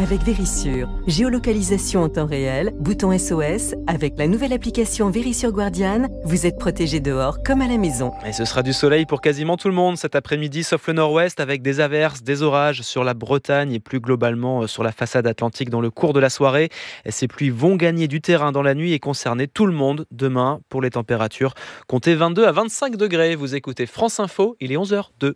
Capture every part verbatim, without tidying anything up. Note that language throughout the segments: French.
avec Vérissure. Géolocalisation en temps réel, bouton S O S. Avec la nouvelle application Vérissure Guardian, vous êtes protégé dehors comme à la maison. Et ce sera du soleil pour quasiment tout le monde cet après-midi, sauf le nord-ouest, avec des averses, des orages sur la Bretagne et plus globalement sur la façade atlantique dans le cours de la soirée. Ces pluies vont gagner du terrain dans la nuit et concerner tout le monde demain pour les températures. Comptez vingt-deux à vingt-cinq degrés. Vous écoutez France Info, il est onze heures deux.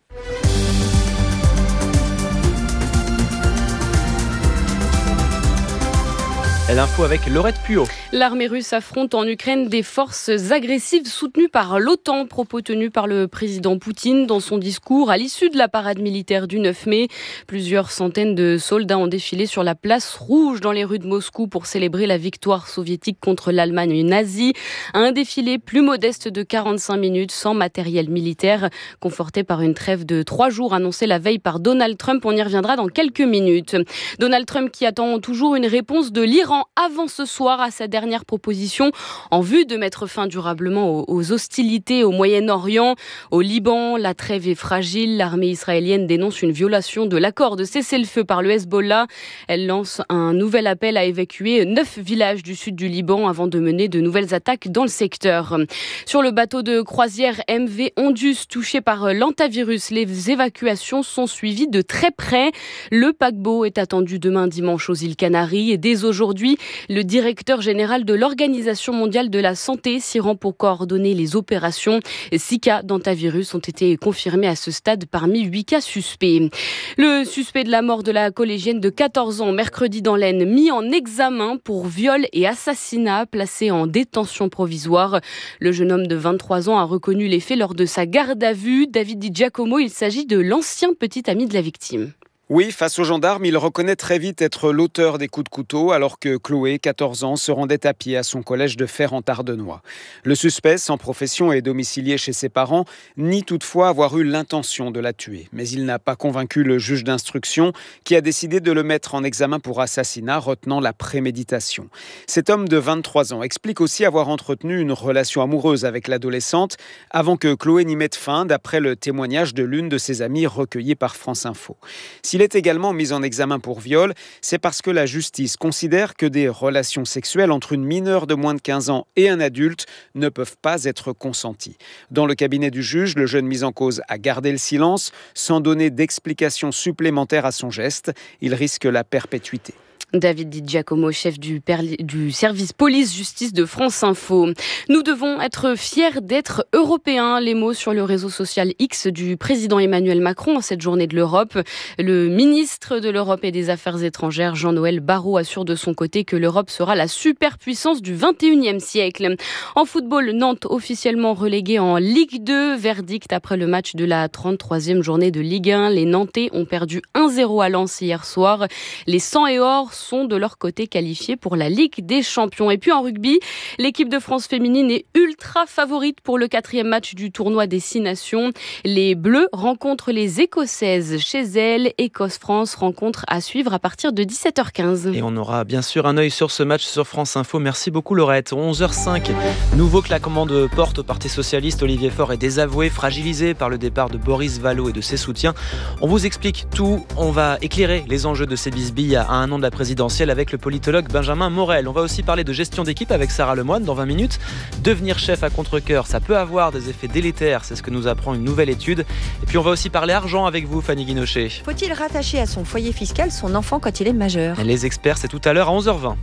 L'info avec Laurette Puot. L'armée russe affronte en Ukraine des forces agressives soutenues par l'OTAN, propos tenus par le président Poutine dans son discours à l'issue de la parade militaire du neuf mai. Plusieurs centaines de soldats ont défilé sur la place rouge dans les rues de Moscou pour célébrer la victoire soviétique contre l'Allemagne nazie. Un défilé plus modeste de quarante-cinq minutes sans matériel militaire, conforté par une trêve de trois jours annoncée la veille par Donald Trump. On y reviendra dans quelques minutes. Donald Trump qui attend toujours une réponse de l'Iran avant ce soir à sa dernière proposition en vue de mettre fin durablement aux hostilités au Moyen-Orient. Au Liban, la trêve est fragile. L'armée israélienne dénonce une violation de l'accord de cessez-le-feu par le Hezbollah. Elle lance un nouvel appel à évacuer neuf villages du sud du Liban avant de mener de nouvelles attaques dans le secteur. Sur le bateau de croisière M V Ondus touché par l'hantavirus, les évacuations sont suivies de très près. Le paquebot est attendu demain dimanche aux îles Canaries et dès aujourd'hui, le directeur général de l'Organisation mondiale de la santé s'y rend pour coordonner les opérations. Six cas d'hantavirus ont été confirmés à ce stade parmi huit cas suspects. Le suspect de la mort de la collégienne de quatorze ans mercredi dans l'Aisne, mis en examen pour viol et assassinat, placé en détention provisoire. Le jeune homme de vingt-trois ans a reconnu les faits lors de sa garde à vue. David Di Giacomo, il s'agit de l'ancien petit ami de la victime. Oui, face aux gendarmes, il reconnaît très vite être l'auteur des coups de couteau alors que Chloé, quatorze ans, se rendait à pied à son collège de Fer-en-Tardenois. Le suspect, sans profession et domicilié chez ses parents, nie toutefois avoir eu l'intention de la tuer. Mais il n'a pas convaincu le juge d'instruction qui a décidé de le mettre en examen pour assassinat, retenant la préméditation. Cet homme de vingt-trois ans explique aussi avoir entretenu une relation amoureuse avec l'adolescente avant que Chloé n'y mette fin, d'après le témoignage de l'une de ses amies recueilli par France Info. S'il est également mis en examen pour viol, c'est parce que la justice considère que des relations sexuelles entre une mineure de moins de quinze ans et un adulte ne peuvent pas être consenties. Dans le cabinet du juge, le jeune mis en cause a gardé le silence, sans donner d'explication supplémentaire à son geste. Il risque la perpétuité. David Di Giacomo, chef du, perli- du service police-justice de France Info. Nous devons être fiers d'être européens. Les mots sur le réseau social X du président Emmanuel Macron en cette journée de l'Europe. Le ministre de l'Europe et des Affaires étrangères, Jean-Noël Barrot, assure de son côté que l'Europe sera la superpuissance du vingt et unième siècle. En football, Nantes officiellement reléguée en Ligue deux. Verdict après le match de la trente-troisième journée de Ligue un. Les Nantais ont perdu un zéro à Lens hier soir. Les sang et or sont de leur côté qualifiés pour la Ligue des Champions. Et puis en rugby, l'équipe de France féminine est ultra favorite pour le quatrième match du tournoi des Six Nations. Les Bleus rencontrent les Écossaises chez elles. Écosse-France, rencontre à suivre à partir de dix-sept heures quinze. Et on aura bien sûr un œil sur ce match sur France Info. Merci beaucoup Laurette. onze heures cinq, nouveau claquement de porte au Parti Socialiste. Olivier Faure est désavoué, fragilisé par le départ de Boris Vallaud et de ses soutiens. On vous explique tout. On va éclairer les enjeux de ces bisbilles à un an de la présidentielle avec le politologue Benjamin Morel. On va aussi parler de gestion d'équipe avec Sarah Lemoine dans vingt minutes. Devenir chef à contre-cœur, ça peut avoir des effets délétères, c'est ce que nous apprend une nouvelle étude. Et puis on va aussi parler argent avec vous, Fanny Guinochet. Faut-il rattacher à son foyer fiscal son enfant quand il est majeur ? Les experts, c'est tout à l'heure à onze heures vingt.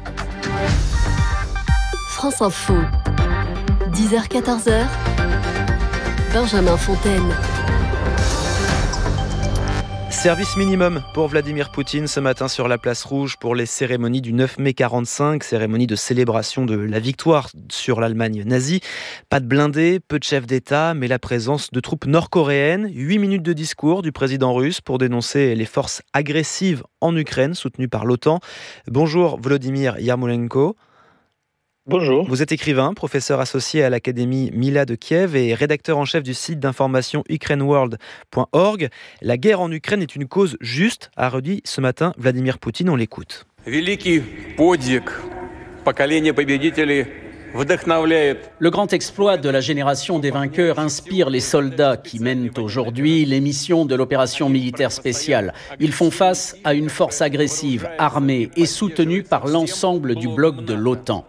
France Info, dix heures quatorze heures, Benjamin Fontaine. Service minimum pour Vladimir Poutine ce matin sur la place rouge pour les cérémonies du neuf mai quarante-cinq, cérémonie de célébration de la victoire sur l'Allemagne nazie. Pas de blindés, peu de chefs d'État, mais la présence de troupes nord-coréennes. Huit minutes de discours du président russe pour dénoncer les forces agressives en Ukraine soutenues par l'OTAN. Bonjour Volodymyr Yarmolenko. Bonjour. Vous êtes écrivain, professeur associé à l'Académie Mila de Kiev et rédacteur en chef du site d'information ukraine world point org. La guerre en Ukraine est une cause juste, a redit ce matin Vladimir Poutine. On l'écoute. Великий подвиг поколения победителей Le grand exploit de la génération des vainqueurs inspire les soldats qui mènent aujourd'hui les missions de l'opération militaire spéciale. Ils font face à une force agressive, armée et soutenue par l'ensemble du bloc de l'OTAN.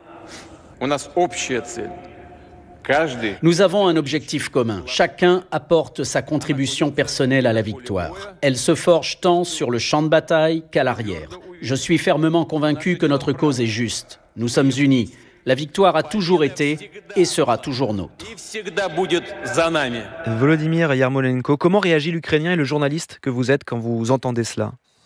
Nous avons un objectif commun. Chacun apporte sa contribution personnelle à la victoire. Elle se forge tant sur le champ de bataille qu'à l'arrière. Je suis fermement convaincu que notre cause est juste. Nous sommes unis. La victoire a toujours été et sera toujours nôtre. Volodymyr Yarmolenko, comment réagit l'Ukrainien et le journaliste que vous êtes quand vous entendez cela ?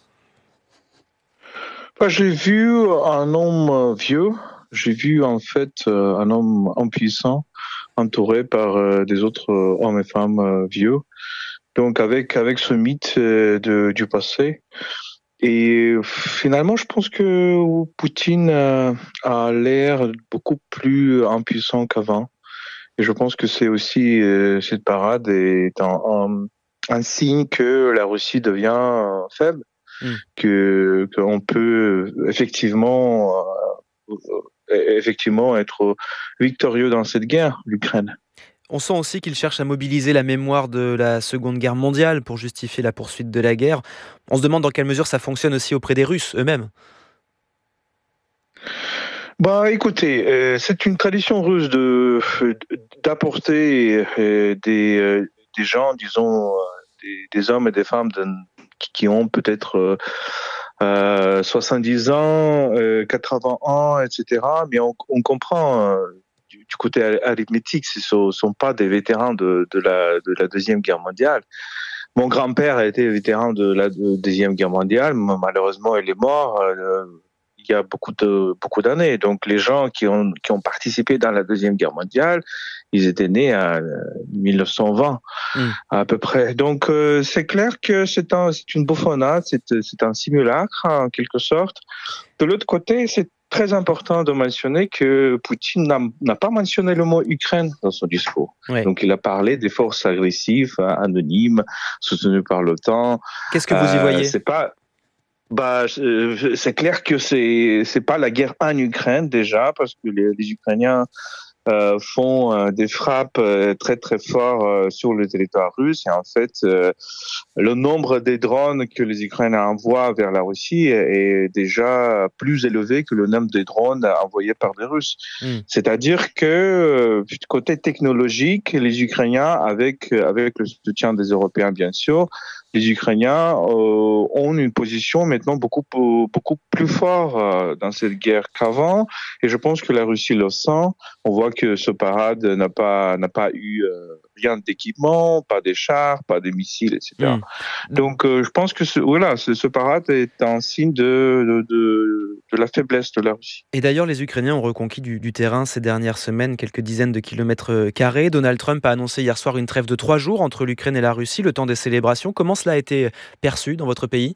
J'ai vu un homme vieux, j'ai vu en fait un homme impuissant, entouré par des autres hommes et femmes vieux, donc avec, avec ce mythe de, du passé. Et finalement, je pense que Poutine a l'air beaucoup plus impuissant qu'avant. Et je pense que c'est aussi, cette parade est un, un, un signe que la Russie devient faible, mmh. que qu'on peut effectivement, effectivement être victorieux dans cette guerre, l'Ukraine. On sent aussi qu'il cherche à mobiliser la mémoire de la Seconde Guerre mondiale pour justifier la poursuite de la guerre. On se demande dans quelle mesure ça fonctionne aussi auprès des Russes eux-mêmes. Bah, écoutez, euh, c'est une tradition russe de d'apporter euh, des euh, des gens, disons, des, des hommes et des femmes de, qui ont peut-être euh, euh, soixante-dix ans, euh, quatre-vingts ans, et cetera. Mais on, on comprend. Euh, Du côté arithmétique, ce ne sont pas des vétérans de, de, la, de la Deuxième Guerre mondiale. Mon grand-père a été vétéran de la Deuxième Guerre mondiale. Malheureusement, il est mort euh, il y a beaucoup, de, beaucoup d'années. Donc, les gens qui ont, qui ont participé dans la Deuxième Guerre mondiale, ils étaient nés en mille neuf cent vingt, mmh. à peu près. Donc, euh, c'est clair que c'est, un, c'est une bouffonnade, c'est, c'est un simulacre, en quelque sorte. De l'autre côté, c'est très important de mentionner que Poutine n'a, n'a pas mentionné le mot Ukraine dans son discours. Ouais. Donc, il a parlé des forces agressives, anonymes, soutenues par l'OTAN. Qu'est-ce que vous y voyez ? euh, C'est pas... Bah, c'est clair que c'est c'est pas la guerre en Ukraine déjà, parce que les, les Ukrainiens euh, font euh, des frappes euh, très très fortes euh, sur le territoire russe. Et en fait, euh, le nombre des drones que les Ukrainiens envoient vers la Russie est déjà plus élevé que le nombre des drones envoyés par les Russes. Mmh. C'est-à-dire que du côté technologique, les Ukrainiens, avec avec le soutien des Européens bien sûr, les Ukrainiens euh, ont une position maintenant beaucoup beaucoup plus forte euh, dans cette guerre qu'avant, et je pense que la Russie le sent. On voit que ce parade n'a pas n'a pas eu euh, rien d'équipement, pas des chars, pas des missiles, et cetera. Mmh. Donc, euh, je pense que ce, voilà, ce, ce parade est un signe de, de de de la faiblesse de la Russie. Et d'ailleurs, les Ukrainiens ont reconquis du, du terrain ces dernières semaines, quelques dizaines de kilomètres carrés. Donald Trump a annoncé hier soir une trêve de trois jours entre l'Ukraine et la Russie, le temps des célébrations. Comment cela a été perçu dans votre pays ?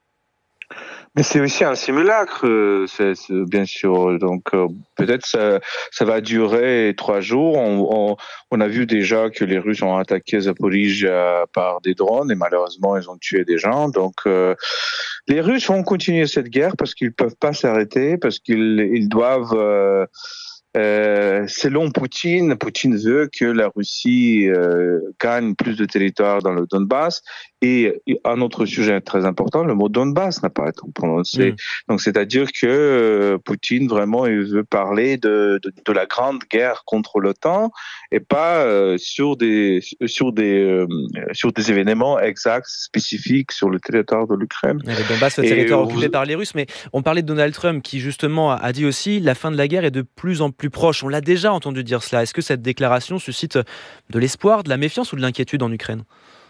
Mais c'est aussi un simulacre, c'est, c'est bien sûr. Donc euh, peut-être ça, ça va durer trois jours. On, on, on a vu déjà que les Russes ont attaqué Zaporizhzhia par des drones et malheureusement ils ont tué des gens. Donc euh, les Russes vont continuer cette guerre parce qu'ils peuvent pas s'arrêter, parce qu'ils ils doivent. Euh, Euh, selon Poutine, Poutine veut que la Russie euh, gagne plus de territoire dans le Donbass. Et un autre sujet très important, le mot Donbass n'a pas été prononcé. Mmh. Donc, c'est-à-dire que euh, Poutine, vraiment, il veut parler de, de, de la grande guerre contre l'OTAN et pas euh, sur des sur des euh, sur des événements exacts, spécifiques sur le territoire de l'Ukraine. Et le Donbass, le territoire et, occupé vous... par les Russes. Mais on parlait de Donald Trump qui, justement, a dit aussi la fin de la guerre est de plus en plus plus proche. On l'a déjà entendu dire cela. Est-ce que cette déclaration suscite de l'espoir, de la méfiance ou de l'inquiétude en Ukraine ?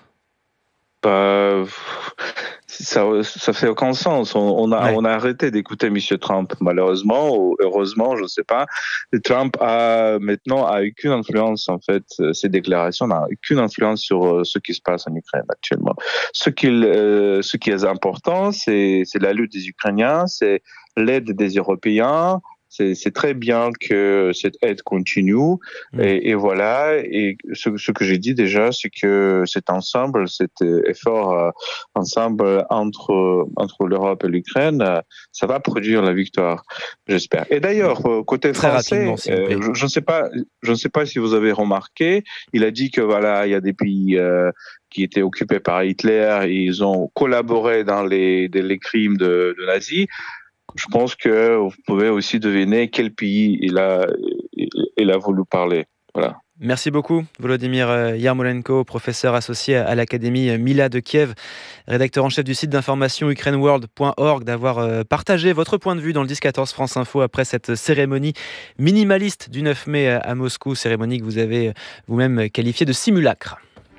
Bah, ça, ça fait aucun sens. On, on, a, ouais. on a arrêté d'écouter M. Trump, malheureusement, ou heureusement, je ne sais pas. Et Trump a maintenant a aucune influence, en fait. Ces déclarations n'ont aucune influence sur ce qui se passe en Ukraine actuellement. Ce qui, euh, ce qui est important, c'est, c'est la lutte des Ukrainiens, c'est l'aide des Européens, c'est, c'est très bien que cette aide continue. Mmh. Et, et voilà. Et ce, ce que j'ai dit déjà, c'est que cet ensemble, cet effort euh, ensemble entre entre l'Europe et l'Ukraine, euh, ça va produire la victoire, j'espère. Et d'ailleurs, côté très français, euh, je, je ne sais pas, je ne sais pas si vous avez remarqué, il a dit que voilà, il y a des pays euh, qui étaient occupés par Hitler et ils ont collaboré dans les, les crimes de, de nazis. Je pense que vous pouvez aussi deviner quel pays il a, il a voulu parler. Voilà. Merci beaucoup, Volodymyr Yarmolenko, professeur associé à l'Académie Mila de Kiev, rédacteur en chef du site d'information ukraine world point org, d'avoir partagé votre point de vue dans le dix quatorze France Info après cette cérémonie minimaliste du neuf mai à Moscou, cérémonie que vous avez vous-même qualifiée de simulacre.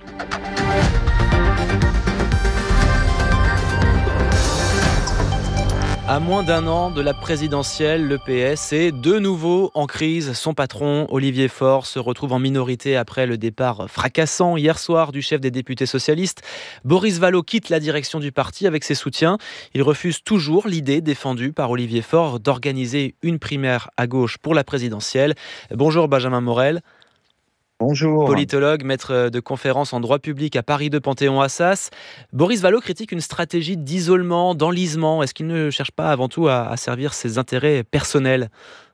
À moins d'un an de la présidentielle, le P S est de nouveau en crise. Son patron, Olivier Faure, se retrouve en minorité après le départ fracassant hier soir du chef des députés socialistes. Boris Vallaud quitte la direction du parti avec ses soutiens. Il refuse toujours l'idée défendue par Olivier Faure d'organiser une primaire à gauche pour la présidentielle. Bonjour Benjamin Morel. Bonjour. Politologue, maître de conférences en droit public à Paris deux Panthéon-Assas. Boris Vallaud critique une stratégie d'isolement, d'enlisement. Est-ce qu'il ne cherche pas avant tout à, à servir ses intérêts personnels ?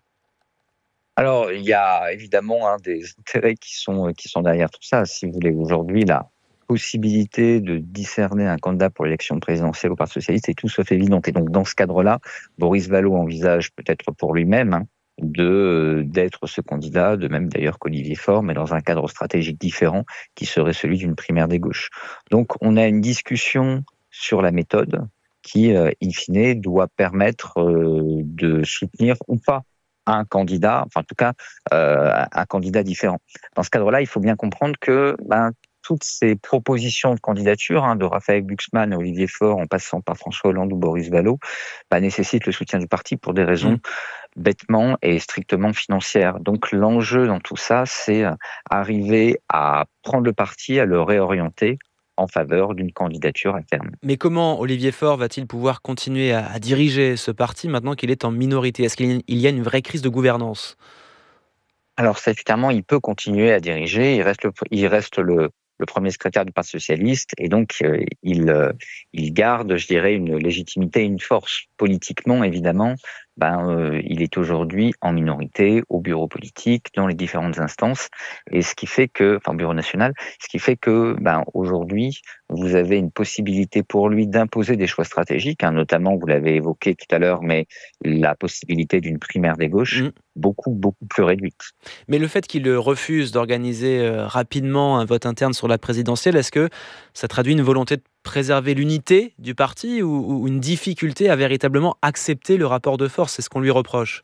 Alors, il y a évidemment hein, des intérêts qui sont, qui sont derrière tout ça. Si vous voulez, aujourd'hui, la possibilité de discerner un candidat pour l'élection présidentielle au Parti socialiste est tout sauf évidente. Et donc, dans ce cadre-là, Boris Vallaud envisage peut-être pour lui-même hein, de d'être ce candidat, de même d'ailleurs qu'Olivier Faure, mais dans un cadre stratégique différent qui serait celui d'une primaire des gauches. Donc on a une discussion sur la méthode qui, euh, in fine, doit permettre euh, de soutenir ou pas un candidat, enfin en tout cas euh, un candidat différent. Dans ce cadre-là, il faut bien comprendre que ben, toutes ces propositions de candidature, hein, de Raphaël Glucksmann à Olivier Faure, en passant par François Hollande ou Boris Vallaud, ben, nécessitent le soutien du parti pour des raisons mmh. bêtement et strictement financières. Donc l'enjeu dans tout ça, c'est arriver à prendre le parti, à le réorienter en faveur d'une candidature à terme. Mais comment Olivier Faure va-t-il pouvoir continuer à, à diriger ce parti maintenant qu'il est en minorité ? Est-ce qu'il y a une vraie crise de gouvernance ? Alors statutairement, il peut continuer à diriger, il reste le, il reste le, le premier secrétaire du Parti socialiste, et donc euh, il, euh, il garde, je dirais, une légitimité, une force. Politiquement, évidemment, ben, euh, il est aujourd'hui en minorité au bureau politique, dans les différentes instances, et ce qui fait que, enfin, bureau national, ce qui fait que, ben, aujourd'hui, vous avez une possibilité pour lui d'imposer des choix stratégiques, hein, notamment, vous l'avez évoqué tout à l'heure, mais la possibilité d'une primaire des gauches, mmh. beaucoup, beaucoup plus réduite. Mais le fait qu'il refuse d'organiser euh, rapidement un vote interne sur la présidentielle, est-ce que ça traduit une volonté de préserver l'unité du parti ou, ou une difficulté à véritablement accepter le rapport de force ? C'est ce qu'on lui reproche.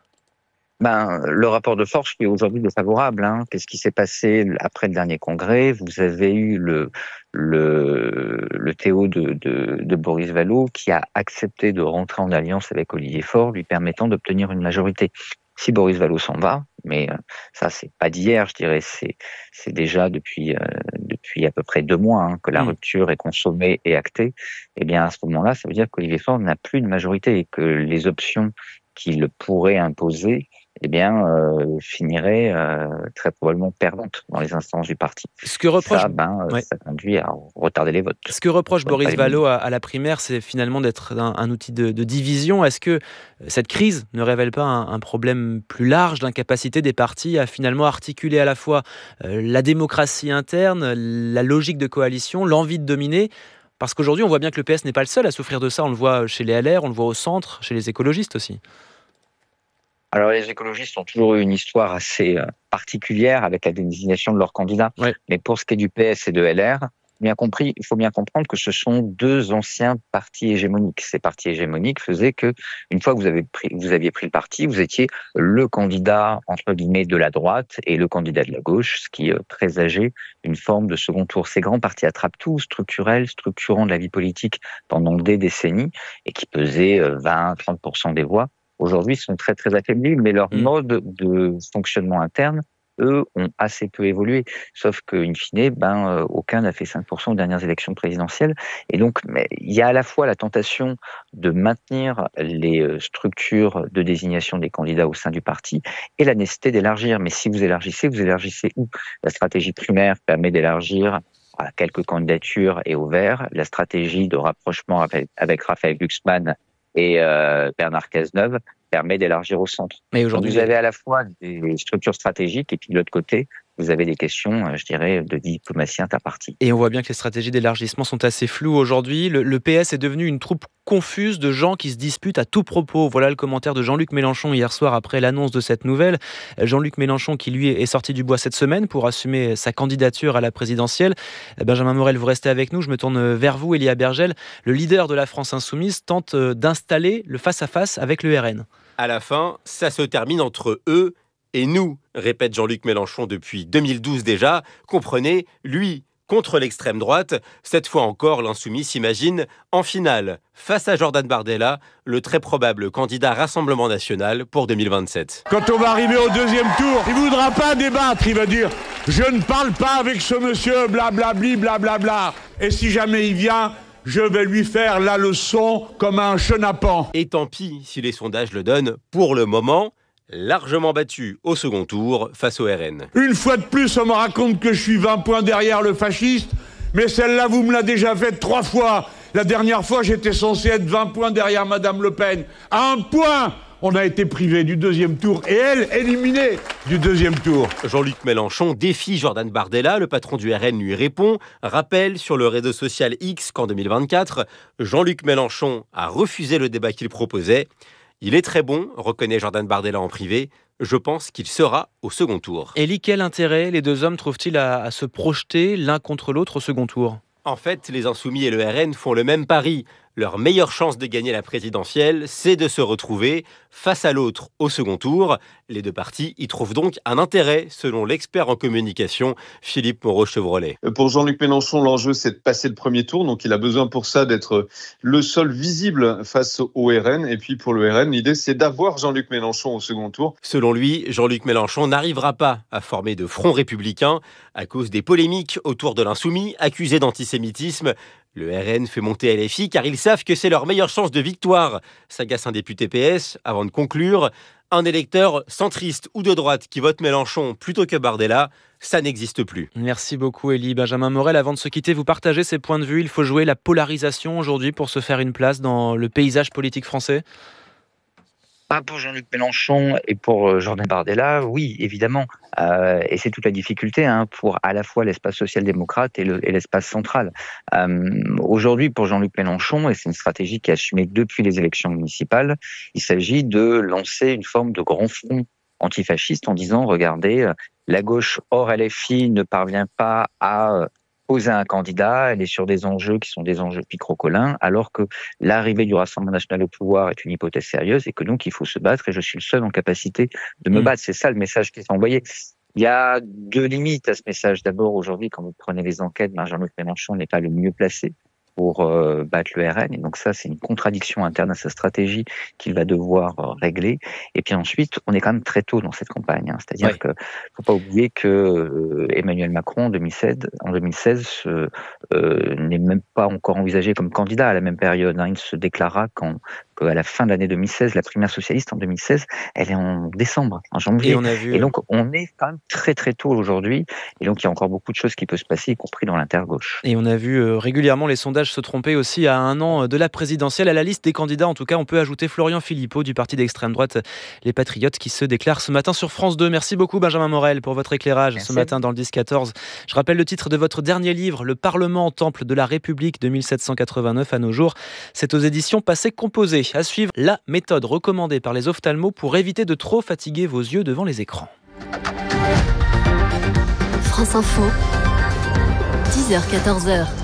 Ben, le rapport de force qui est aujourd'hui défavorable. Hein. Qu'est-ce qui s'est passé après le dernier congrès ? Vous avez eu le, le, le Théo de, de, de Boris Vallaud qui a accepté de rentrer en alliance avec Olivier Faure, lui permettant d'obtenir une majorité. Si Boris Vallaud s'en va, mais ça c'est pas d'hier, je dirais, c'est c'est déjà depuis euh, depuis à peu près deux mois hein, que la mmh. rupture est consommée et actée. Eh bien à ce moment-là, ça veut dire qu'Olivier Faure n'a plus de majorité et que les options qu'il pourrait imposer, eh bien, euh, finirait euh, très probablement perdante dans les instances du parti. Ce que reproche, ça, ben, ouais. ça conduit à retarder les votes. Ce que reproche Boris Vallaud à, à la primaire, c'est finalement d'être un, un outil de, de division. Est-ce que cette crise ne révèle pas un, un problème plus large d'incapacité des partis à finalement articuler à la fois euh, la démocratie interne, la logique de coalition, l'envie de dominer ? Parce qu'aujourd'hui, on voit bien que le P S n'est pas le seul à souffrir de ça. On le voit chez les L R, on le voit au centre, chez les écologistes aussi. Alors, les écologistes ont toujours eu une histoire assez particulière avec la désignation de leurs candidats. Ouais. Mais pour ce qui est du P S et de L R, bien compris, il faut bien comprendre que ce sont deux anciens partis hégémoniques. Ces partis hégémoniques faisaient que, une fois que vous avez pris, vous aviez pris le parti, vous étiez le candidat, entre guillemets, de la droite et le candidat de la gauche, ce qui présageait une forme de second tour. Ces grands partis attrapent tout, structurels, structurants de la vie politique pendant des décennies et qui pesaient vingt à trente pour cent des voix. Aujourd'hui, ils sont très, très affaiblis, mais leur mmh. mode de fonctionnement interne eux, ont assez peu évolué. Sauf qu'in fine, ben, euh, aucun n'a fait cinq pour cent aux dernières élections présidentielles. Et donc, mais, il y a à la fois la tentation de maintenir les euh, structures de désignation des candidats au sein du parti et la nécessité d'élargir. Mais si vous élargissez, vous élargissez où? La stratégie primaire permet d'élargir à quelques candidatures et au vert. La stratégie de rapprochement avec, avec Raphaël Glucksmann et euh, Bernard Cazeneuve permet d'élargir au centre. Mais aujourd'hui, vous avez à la fois des structures stratégiques et puis de l'autre côté, vous avez des questions, je dirais, de diplomatie interpartie. Et on voit bien que les stratégies d'élargissement sont assez floues aujourd'hui. Le, le P S est devenu une troupe confuse de gens qui se disputent à tout propos. Voilà le commentaire de Jean-Luc Mélenchon hier soir après l'annonce de cette nouvelle. Jean-Luc Mélenchon qui, lui, est sorti du bois cette semaine pour assumer sa candidature à la présidentielle. Benjamin Morel, vous restez avec nous. Je me tourne vers vous, Elia Bergel. Le leader de la France Insoumise tente d'installer le face-à-face avec le R N. À la fin, ça se termine entre eux et nous, répète Jean-Luc Mélenchon depuis deux mille douze déjà. Comprenez, lui contre l'extrême droite. Cette fois encore, l'insoumis s'imagine en finale, face à Jordan Bardella, le très probable candidat Rassemblement National pour deux mille vingt-sept. Quand on va arriver au deuxième tour, il ne voudra pas débattre, il va dire « Je ne parle pas avec ce monsieur, blablabli, blablabla. » Et si jamais il vient, je vais lui faire la leçon comme un chenapan. Et tant pis si les sondages le donnent, pour le moment, largement battu au second tour face au R N. Une fois de plus, on me raconte que je suis vingt points derrière le fasciste, mais celle-là, vous me l'avez déjà faite trois fois. La dernière fois, j'étais censé être vingt points derrière Madame Le Pen. À un point, on a été privé du deuxième tour et elle, éliminée du deuxième tour. Jean-Luc Mélenchon défie Jordan Bardella, le patron du R N lui répond, rappelle sur le réseau social X qu'en deux mille vingt-quatre, Jean-Luc Mélenchon a refusé le débat qu'il proposait. Il est très bon, reconnaît Jordan Bardella en privé. Je pense qu'il sera au second tour. Elie, quel intérêt les deux hommes trouvent-ils à, à se projeter l'un contre l'autre au second tour? En fait, les Insoumis et le R N font le même pari. Leur meilleure chance de gagner la présidentielle, c'est de se retrouver face à l'autre au second tour. Les deux partis y trouvent donc un intérêt, selon l'expert en communication, Philippe Moreau-Chevrolet. Pour Jean-Luc Mélenchon, l'enjeu, c'est de passer le premier tour. Donc, il a besoin pour ça d'être le seul visible face au R N. Et puis, pour le R N, l'idée, c'est d'avoir Jean-Luc Mélenchon au second tour. Selon lui, Jean-Luc Mélenchon n'arrivera pas à former de front républicain à cause des polémiques autour de l'insoumis, accusé d'antisémitisme. Le R N fait monter L F I car ils savent que c'est leur meilleure chance de victoire, s'agace un député P S avant de conclure. Un électeur centriste ou de droite qui vote Mélenchon plutôt que Bardella, ça n'existe plus. Merci beaucoup Elie. Benjamin Morel, avant de se quitter, vous partagez ces points de vue. Il faut jouer la polarisation aujourd'hui pour se faire une place dans le paysage politique français? Pas pour Jean-Luc Mélenchon et pour Jordan Bardella, oui, évidemment. Euh, et c'est toute la difficulté hein, pour à la fois l'espace social-démocrate et, le, et l'espace central. Euh, aujourd'hui, pour Jean-Luc Mélenchon, et c'est une stratégie qui est assumée depuis les élections municipales, il s'agit de lancer une forme de grand front antifasciste en disant, regardez, la gauche hors L F I ne parvient pas à poser un candidat, elle est sur des enjeux qui sont des enjeux picrocolins, alors que l'arrivée du Rassemblement national au pouvoir est une hypothèse sérieuse et que donc il faut se battre et je suis le seul en capacité de me mmh. battre. C'est ça le message qui est envoyé. Il y a deux limites à ce message. D'abord, aujourd'hui, quand vous prenez les enquêtes, ben Jean-Luc Mélenchon n'est pas le mieux placé pour euh, battre le R N. Et donc ça, c'est une contradiction interne à sa stratégie qu'il va devoir euh, régler. Et puis ensuite, on est quand même très tôt dans cette campagne. Hein. C'est-à-dire ouais. que faut pas oublier que euh, Emmanuel Macron, en deux mille seize, en deux mille seize euh, euh, n'est même pas encore envisagé comme candidat à la même période. Hein. Il se déclara quand à la fin de l'année deux mille seize, la primaire socialiste en deux mille seize, elle est en décembre, en janvier. Et, on a vu... et donc, on est quand même très très tôt aujourd'hui. Et donc, il y a encore beaucoup de choses qui peuvent se passer, y compris dans l'intergauche. Et on a vu euh, régulièrement les sondages se tromper aussi à un an de la présidentielle. À la liste des candidats, en tout cas, on peut ajouter Florian Philippot du parti d'extrême droite, les Patriotes, qui se déclare ce matin sur France deux. Merci beaucoup, Benjamin Morel, pour votre éclairage Merci. ce matin dans le dix quatorze. Je rappelle le titre de votre dernier livre, Le Parlement, temple de la République de mille sept cent quatre-vingt-neuf à nos jours. C'est aux éditions Passé Composé. À suivre, la méthode recommandée par les ophtalmos pour éviter de trop fatiguer vos yeux devant les écrans. France Info, dix heures quatorze.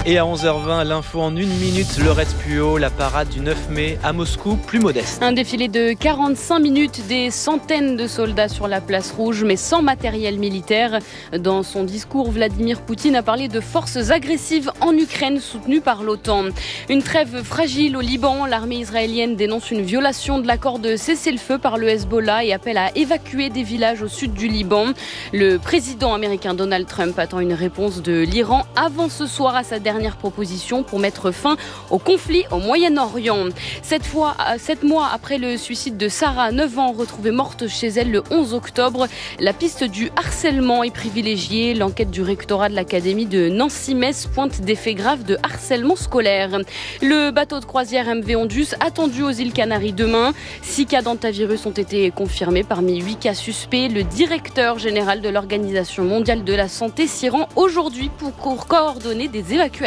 Et à onze heures vingt, l'info en une minute, Laurette Puot, la parade du neuf mai à Moscou, plus modeste. Un défilé de quarante-cinq minutes, des centaines de soldats sur la place rouge, mais sans matériel militaire. Dans son discours, Vladimir Poutine a parlé de forces agressives en Ukraine soutenues par l'OTAN. Une trêve fragile au Liban, l'armée israélienne dénonce une violation de l'accord de cessez-le-feu par le Hezbollah et appelle à évacuer des villages au sud du Liban. Le président américain Donald Trump attend une réponse de l'Iran avant ce soir à sa dernière dernière proposition pour mettre fin au conflit au Moyen-Orient. Cette fois, sept mois après le suicide de Sarah, neuf ans, retrouvée morte chez elle le onze octobre, la piste du harcèlement est privilégiée. L'enquête du rectorat de l'académie de Nancy-Metz pointe des faits graves de harcèlement scolaire. Le bateau de croisière M V Ondus attendu aux îles Canaries demain. Six cas d'antavirus ont été confirmés parmi huit cas suspects. Le directeur général de l'Organisation mondiale de la santé s'y rend aujourd'hui pour coordonner des évacuations.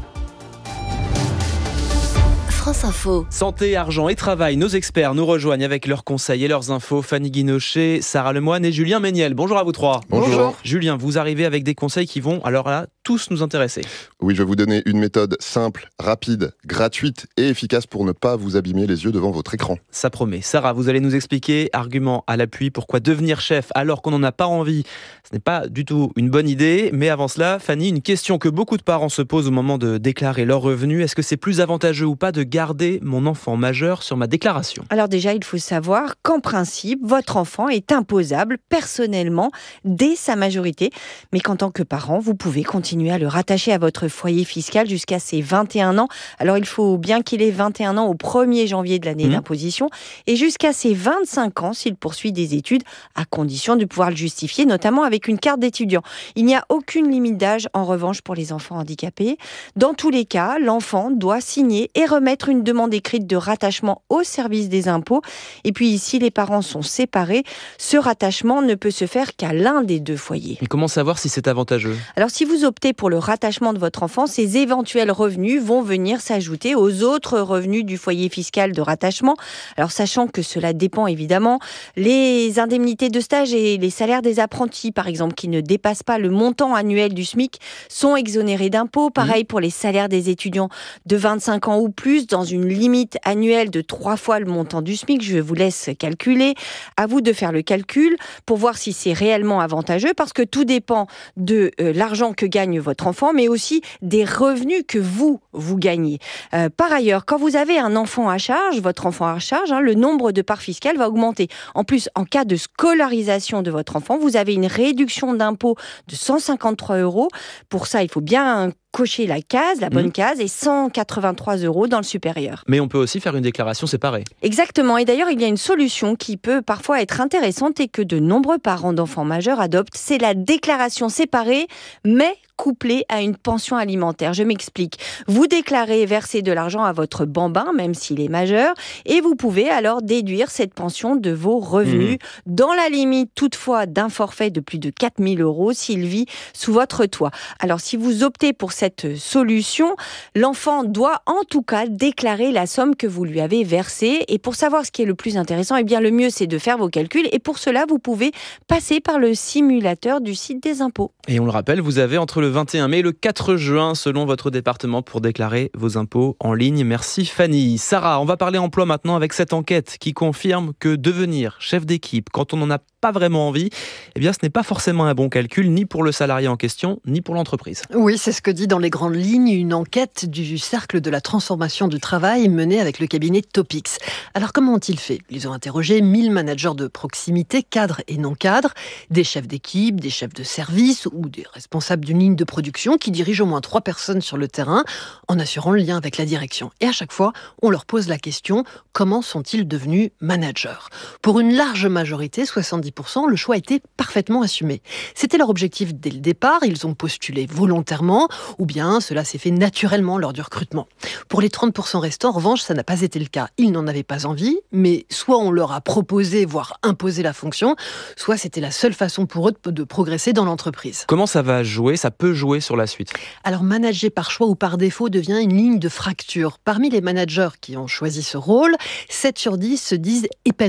France Info. Santé, argent et travail, nos experts nous rejoignent avec leurs conseils et leurs infos. Fanny Guinochet, Sarah Lemoine et Julien Méniel. Bonjour à vous trois. Bonjour. Bonjour. Julien, vous arrivez avec des conseils qui vont, alors là, tous nous intéresser. Oui, je vais vous donner une méthode simple, rapide, gratuite et efficace pour ne pas vous abîmer les yeux devant votre écran. Ça promet. Sarah, vous allez nous expliquer, argument à l'appui, pourquoi devenir chef alors qu'on n'en a pas envie, ce n'est pas du tout une bonne idée. Mais avant cela, Fanny, une question que beaucoup de parents se posent au moment de déclarer leurs revenus. Est-ce que c'est plus avantageux ou pas de garder mon enfant majeur sur ma déclaration ? Alors déjà, il faut savoir qu'en principe, votre enfant est imposable personnellement dès sa majorité, mais qu'en tant que parent, vous pouvez continuer à le rattacher à votre foyer fiscal jusqu'à ses vingt et un ans. Alors il faut bien qu'il ait vingt et un ans au premier janvier de l'année mmh. d'imposition et jusqu'à ses vingt-cinq ans s'il poursuit des études, à condition de pouvoir le justifier, notamment avec une carte d'étudiant. Il n'y a aucune limite d'âge en revanche pour les enfants handicapés. Dans tous les cas, l'enfant doit signer et remettre une demande écrite de rattachement au service des impôts. Et puis, si les parents sont séparés, ce rattachement ne peut se faire qu'à l'un des deux foyers. Et comment savoir si c'est avantageux ? Alors, si vous optez pour le rattachement de votre enfant, ces éventuels revenus vont venir s'ajouter aux autres revenus du foyer fiscal de rattachement. Alors, sachant que cela dépend évidemment, les indemnités de stage et les salaires des apprentis, par exemple, qui ne dépassent pas le montant annuel du SMIC, sont exonérés d'impôts. Pareil pour les salaires des étudiants de vingt-cinq ans ou plus, dans une limite annuelle de trois fois le montant du SMIC. Je vous laisse calculer. À vous de faire le calcul pour voir si c'est réellement avantageux, parce que tout dépend de euh, l'argent que gagne votre enfant, mais aussi des revenus que vous, vous gagnez. Euh, par ailleurs, quand vous avez un enfant à charge, votre enfant à charge, hein, le nombre de parts fiscales va augmenter. En plus, en cas de scolarisation de votre enfant, vous avez une réduction d'impôt de cent cinquante-trois euros. Pour ça, il faut bien cocher la case, la bonne mmh. case, et cent quatre-vingt-trois euros dans le supérieur. Mais on peut aussi faire une déclaration séparée. Exactement. Et d'ailleurs, il y a une solution qui peut parfois être intéressante et que de nombreux parents d'enfants majeurs adoptent. C'est la déclaration séparée, mais couplée à une pension alimentaire. Je m'explique. Vous déclarez verser de l'argent à votre bambin, même s'il est majeur, et vous pouvez alors déduire cette pension de vos revenus, mmh. dans la limite toutefois d'un forfait de plus de quatre mille euros s'il vit sous votre toit. Alors, si vous optez pour cette solution, l'enfant doit en tout cas déclarer la somme que vous lui avez versée. Et pour savoir ce qui est le plus intéressant, eh bien, le mieux, c'est de faire vos calculs. Et pour cela, vous pouvez passer par le simulateur du site des impôts. Et on le rappelle, vous avez entre le vingt et un mai et le quatre juin, selon votre département, pour déclarer vos impôts en ligne. Merci Fanny. Sarah, on va parler emploi maintenant avec cette enquête qui confirme que devenir chef d'équipe quand on n'en a pas vraiment envie, eh bien ce n'est pas forcément un bon calcul, ni pour le salarié en question, ni pour l'entreprise. Oui, c'est ce que dit dans les grandes lignes une enquête du Cercle de la transformation du travail menée avec le cabinet Topix. Alors comment ont-ils fait ? Ils ont interrogé mille managers de proximité, cadres et non cadres, des chefs d'équipe, des chefs de service ou des responsables d'une ligne de production qui dirigent au moins trois personnes sur le terrain en assurant le lien avec la direction. Et à chaque fois, on leur pose la question, comment sont-ils devenus managers ? Pour une large majorité, soixante-dix pour cent, le choix était parfaitement assumé. C'était leur objectif dès le départ, ils ont postulé volontairement, ou bien cela s'est fait naturellement lors du recrutement. Pour les trente pour cent restants, en revanche, ça n'a pas été le cas. Ils n'en avaient pas envie, mais soit on leur a proposé, voire imposé la fonction, soit c'était la seule façon pour eux de, de progresser dans l'entreprise. Comment ça va jouer ? Ça peut jouer sur la suite ? Alors, manager par choix ou par défaut devient une ligne de fracture. Parmi les managers qui ont choisi ce rôle, sept sur dix se disent épanouis.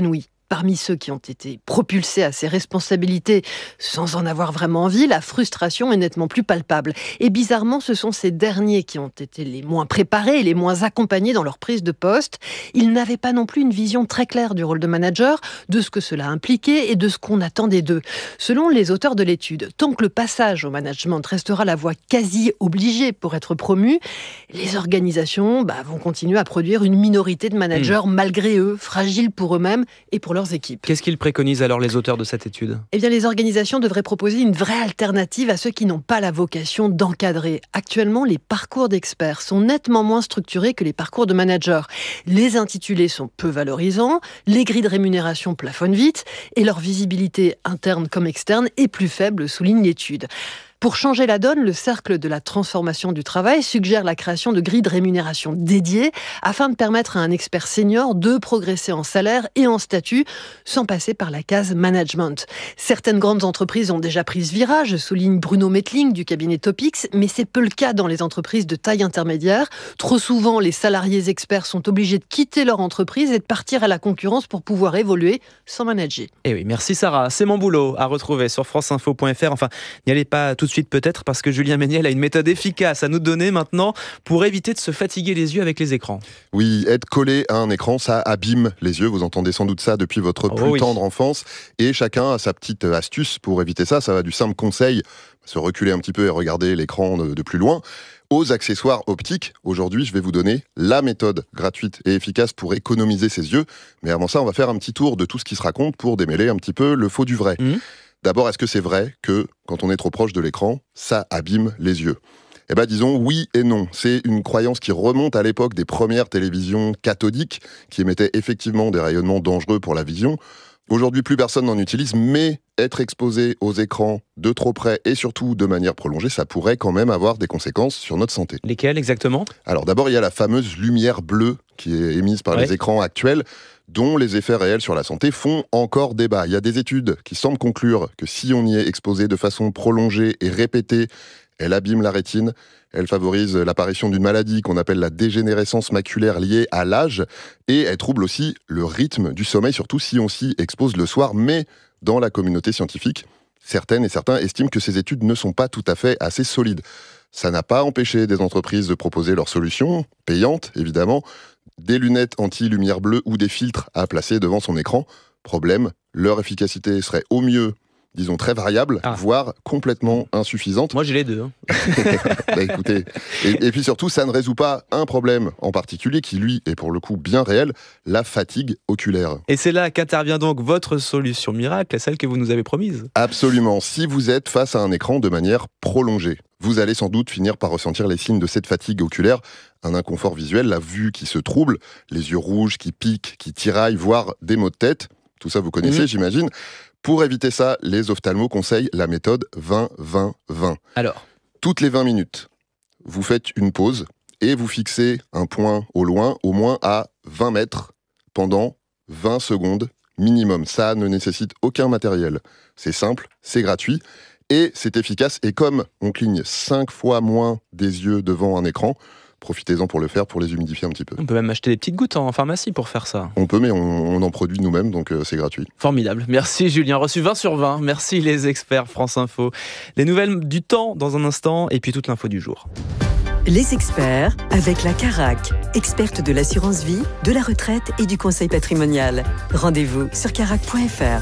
Parmi ceux qui ont été propulsés à ces responsabilités sans en avoir vraiment envie, la frustration est nettement plus palpable. Et bizarrement, ce sont ces derniers qui ont été les moins préparés et les moins accompagnés dans leur prise de poste. Ils n'avaient pas non plus une vision très claire du rôle de manager, de ce que cela impliquait et de ce qu'on attendait d'eux. Selon les auteurs de l'étude, tant que le passage au management restera la voie quasi obligée pour être promu, les organisations bah, vont continuer à produire une minorité de managers mmh. malgré eux, fragiles pour eux-mêmes et pour leurs équipes. Qu'est-ce qu'ils préconisent alors les auteurs de cette étude ? Eh bien, les organisations devraient proposer une vraie alternative à ceux qui n'ont pas la vocation d'encadrer. Actuellement, les parcours d'experts sont nettement moins structurés que les parcours de managers. Les intitulés sont peu valorisants, les grilles de rémunération plafonnent vite et leur visibilité interne comme externe est plus faible, souligne l'étude. Pour changer la donne, le Cercle de la transformation du travail suggère la création de grilles de rémunération dédiées afin de permettre à un expert senior de progresser en salaire et en statut sans passer par la case management. Certaines grandes entreprises ont déjà pris ce virage, souligne Bruno Mettling du cabinet Topix, mais c'est peu le cas dans les entreprises de taille intermédiaire. Trop souvent, les salariés experts sont obligés de quitter leur entreprise et de partir à la concurrence pour pouvoir évoluer sans manager. Eh oui, merci Sarah. C'est mon boulot à retrouver sur franceinfo point f r. Enfin, n'y allez pas tout de suite peut-être parce que Julien Méniel a une méthode efficace à nous donner maintenant pour éviter de se fatiguer les yeux avec les écrans. Oui, être collé à un écran, ça abîme les yeux. Vous entendez sans doute ça depuis votre oh, plus oui. tendre enfance. Et chacun a sa petite astuce pour éviter ça. Ça va du simple conseil, se reculer un petit peu et regarder l'écran de, de plus loin, aux accessoires optiques. Aujourd'hui, je vais vous donner la méthode gratuite et efficace pour économiser ses yeux. Mais avant ça, on va faire un petit tour de tout ce qui se raconte pour démêler un petit peu le faux du vrai. Mmh. D'abord, est-ce que c'est vrai que, quand on est trop proche de l'écran, ça abîme les yeux ? Eh bien, disons oui et non. C'est une croyance qui remonte à l'époque des premières télévisions cathodiques, qui émettaient effectivement des rayonnements dangereux pour la vision. Aujourd'hui, plus personne n'en utilise, mais être exposé aux écrans de trop près et surtout de manière prolongée, ça pourrait quand même avoir des conséquences sur notre santé. Lesquelles exactement ? Alors d'abord, il y a la fameuse lumière bleue qui est émise par ouais. les écrans actuels, dont les effets réels sur la santé font encore débat. Il y a des études qui semblent conclure que si on y est exposé de façon prolongée et répétée, elle abîme la rétine, elle favorise l'apparition d'une maladie qu'on appelle la dégénérescence maculaire liée à l'âge, et elle trouble aussi le rythme du sommeil, surtout si on s'y expose le soir. Mais dans la communauté scientifique, certaines et certains estiment que ces études ne sont pas tout à fait assez solides. Ça n'a pas empêché des entreprises de proposer leurs solutions, payantes évidemment, des lunettes anti-lumière bleue ou des filtres à placer devant son écran. Problème, leur efficacité serait au mieux, disons, très variable, ah. voire complètement insuffisante. Moi, j'ai les deux. Hein. bah, écoutez, et, et puis surtout, ça ne résout pas un problème en particulier qui, lui, est pour le coup bien réel, la fatigue oculaire. Et c'est là qu'intervient donc votre solution miracle, celle que vous nous avez promise. Absolument. Si vous êtes face à un écran de manière prolongée, vous allez sans doute finir par ressentir les signes de cette fatigue oculaire, un inconfort visuel, la vue qui se trouble, les yeux rouges qui piquent, qui tiraillent, voire des maux de tête. Tout ça, vous connaissez, mmh. j'imagine. Pour éviter ça, les ophtalmos conseillent la méthode vingt vingt vingt. Alors ? Toutes les vingt minutes, vous faites une pause et vous fixez un point au loin, au moins à vingt mètres, pendant vingt secondes minimum. Ça ne nécessite aucun matériel. C'est simple, c'est gratuit et c'est efficace. Et comme on cligne cinq fois moins des yeux devant un écran, profitez-en pour le faire, pour les humidifier un petit peu. On peut même acheter des petites gouttes en pharmacie pour faire ça. On peut, mais on, on en produit nous-mêmes, donc euh, c'est gratuit. Formidable. Merci Julien. Reçu vingt sur vingt. Merci les experts France Info. Les nouvelles du temps dans un instant et puis toute l'info du jour. Les experts avec la Carac, experte de l'assurance vie, de la retraite et du conseil patrimonial. Rendez-vous sur carac point f r.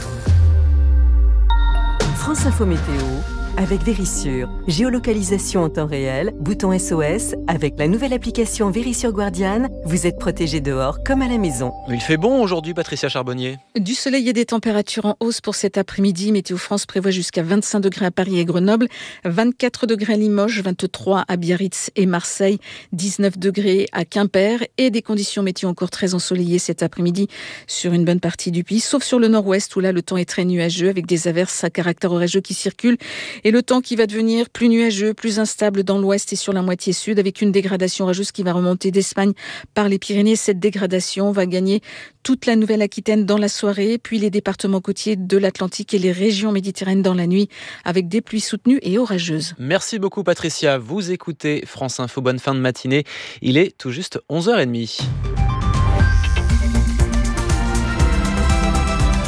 France Info Météo avec Vérissure. Géolocalisation en temps réel, bouton S O S. Avec la nouvelle application Vérissure Guardian, vous êtes protégé dehors comme à la maison. Il fait bon aujourd'hui, Patricia Charbonnier. Du soleil et des températures en hausse pour cet après-midi. Météo France prévoit jusqu'à vingt-cinq degrés à Paris et Grenoble, vingt-quatre degrés à Limoges, vingt-trois à Biarritz et Marseille, dix-neuf degrés à Quimper et des conditions météo encore très ensoleillées cet après-midi sur une bonne partie du pays, sauf sur le nord-ouest où là le temps est très nuageux avec des averses à caractère orageux qui circulent. Et le temps qui va devenir plus nuageux, plus instable dans l'ouest et sur la moitié sud, avec une dégradation orageuse qui va remonter d'Espagne par les Pyrénées. Cette dégradation va gagner toute la Nouvelle-Aquitaine dans la soirée, puis les départements côtiers de l'Atlantique et les régions méditerranéennes dans la nuit, avec des pluies soutenues et orageuses. Merci beaucoup Patricia. Vous écoutez France Info. Bonne fin de matinée. Il est tout juste onze heures trente.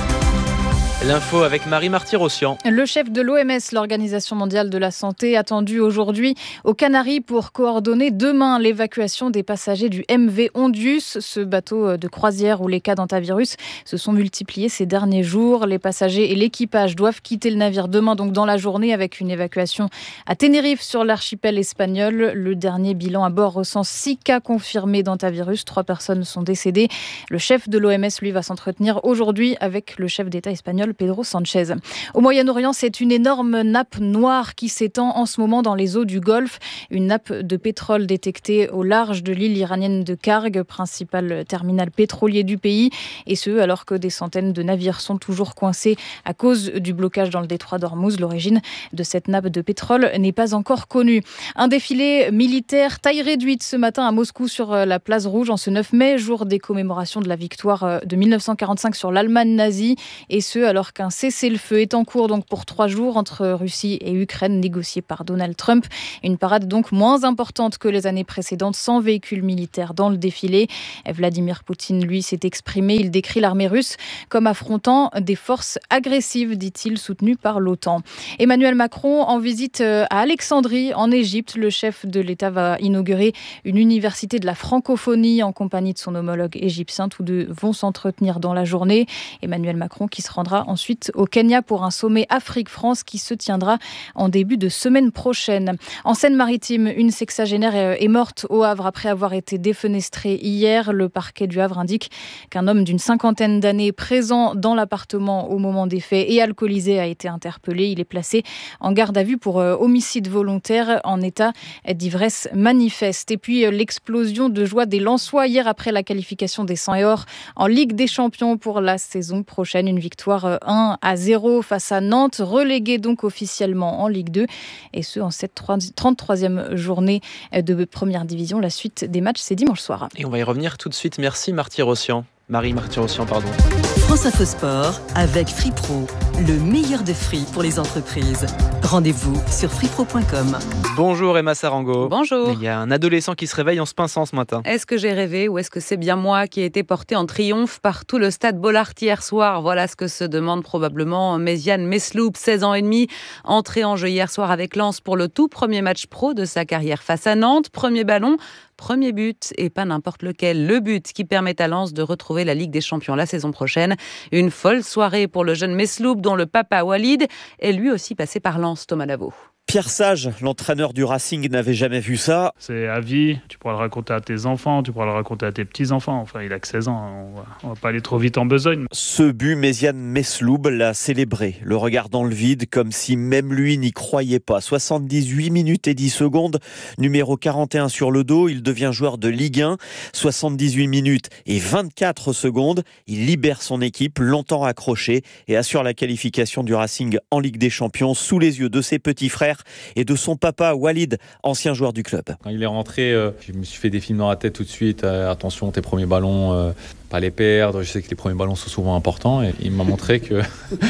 L'info avec Marie Marty-Rossian. Le chef de l'O M S, l'Organisation mondiale de la santé, attendu aujourd'hui aux Canaries pour coordonner demain l'évacuation des passagers du M V Ondius, ce bateau de croisière où les cas d'hantavirus se sont multipliés ces derniers jours. Les passagers et l'équipage doivent quitter le navire demain, donc dans la journée, avec une évacuation à Tenerife sur l'archipel espagnol. Le dernier bilan à bord recense six cas confirmés d'hantavirus. Trois personnes sont décédées. Le chef de l'O M S, lui, va s'entretenir aujourd'hui avec le chef d'État espagnol, Pedro Sánchez. Au Moyen-Orient, c'est une énorme nappe noire qui s'étend en ce moment dans les eaux du Golfe. Une nappe de pétrole détectée au large de l'île iranienne de Karg, principal terminal pétrolier du pays. Et ce, alors que des centaines de navires sont toujours coincés à cause du blocage dans le détroit d'Ormuz. L'origine de cette nappe de pétrole n'est pas encore connue. Un défilé militaire taille réduite ce matin à Moscou sur la place Rouge en ce neuf mai, jour des commémorations de la victoire de mille neuf cent quarante-cinq sur l'Allemagne nazie. Et ce, alors qu'un cessez-le-feu est en cours donc pour trois jours entre Russie et Ukraine, négocié par Donald Trump. Une parade donc moins importante que les années précédentes, sans véhicule militaire dans le défilé. Vladimir Poutine, lui, s'est exprimé. Il décrit l'armée russe comme affrontant des forces agressives, dit-il, soutenues par l'OTAN. Emmanuel Macron en visite à Alexandrie, en Égypte. Le chef de l'État va inaugurer une université de la francophonie en compagnie de son homologue égyptien. Tous deux vont s'entretenir dans la journée. Emmanuel Macron qui se rendra ensuite au Kenya pour un sommet Afrique-France qui se tiendra en début de semaine prochaine. En Seine-Maritime, une sexagénaire est morte au Havre après avoir été défenestrée hier. Le parquet du Havre indique qu'un homme d'une cinquantaine d'années présent dans l'appartement au moment des faits et alcoolisé a été interpellé. Il est placé en garde à vue pour homicide volontaire en état d'ivresse manifeste. Et puis l'explosion de joie des Lensois hier après la qualification des cent et or en Ligue des Champions pour la saison prochaine. Une victoire un à zéro face à Nantes, reléguée donc officiellement en Ligue deux. Et ce, en cette trente-troisième journée de première division. La suite des matchs, c'est dimanche soir. Et on va y revenir tout de suite. Merci Marty-Rossian. Marie Marty-Rossian, pardon. France Info Sport avec Free Pro, le meilleur de free pour les entreprises. Rendez-vous sur free pro point com. Bonjour Emma Sarango. Bonjour. Il y a un adolescent qui se réveille en se pinçant ce matin. Est-ce que j'ai rêvé ou est-ce que c'est bien moi qui ai été porté en triomphe par tout le stade Bollaert hier soir? Voilà ce que se demande probablement Méziane Mesloub, seize ans et demi, entré en jeu hier soir avec Lens pour le tout premier match pro de sa carrière face à Nantes. Premier ballon, premier but et pas n'importe lequel. Le but qui permet à Lens de retrouver la Ligue des Champions la saison prochaine. Une folle soirée pour le jeune Mesloub dont le papa Walid est lui aussi passé par Lens. Thomas Lavaux. Pierre Sage, l'entraîneur du Racing, n'avait jamais vu ça. C'est à vie, tu pourras le raconter à tes enfants, tu pourras le raconter à tes petits-enfants. Enfin, il a que seize ans, on va, on va pas aller trop vite en besogne. Ce but, Méziane Mesloub l'a célébré, le regard dans le vide, comme si même lui n'y croyait pas. soixante-dix-huit minutes et dix secondes, numéro quarante et un sur le dos, il devient joueur de Ligue un. soixante-dix-huit minutes et vingt-quatre secondes, il libère son équipe, longtemps accrochée, et assure la qualification du Racing en Ligue des Champions, sous les yeux de ses petits frères et de son papa Walid, ancien joueur du club. Quand il est rentré, euh, je me suis fait des films dans la tête tout de suite. Euh, attention, tes premiers ballons, euh, pas les perdre. Je sais que les premiers ballons sont souvent importants. Et il m'a montré que,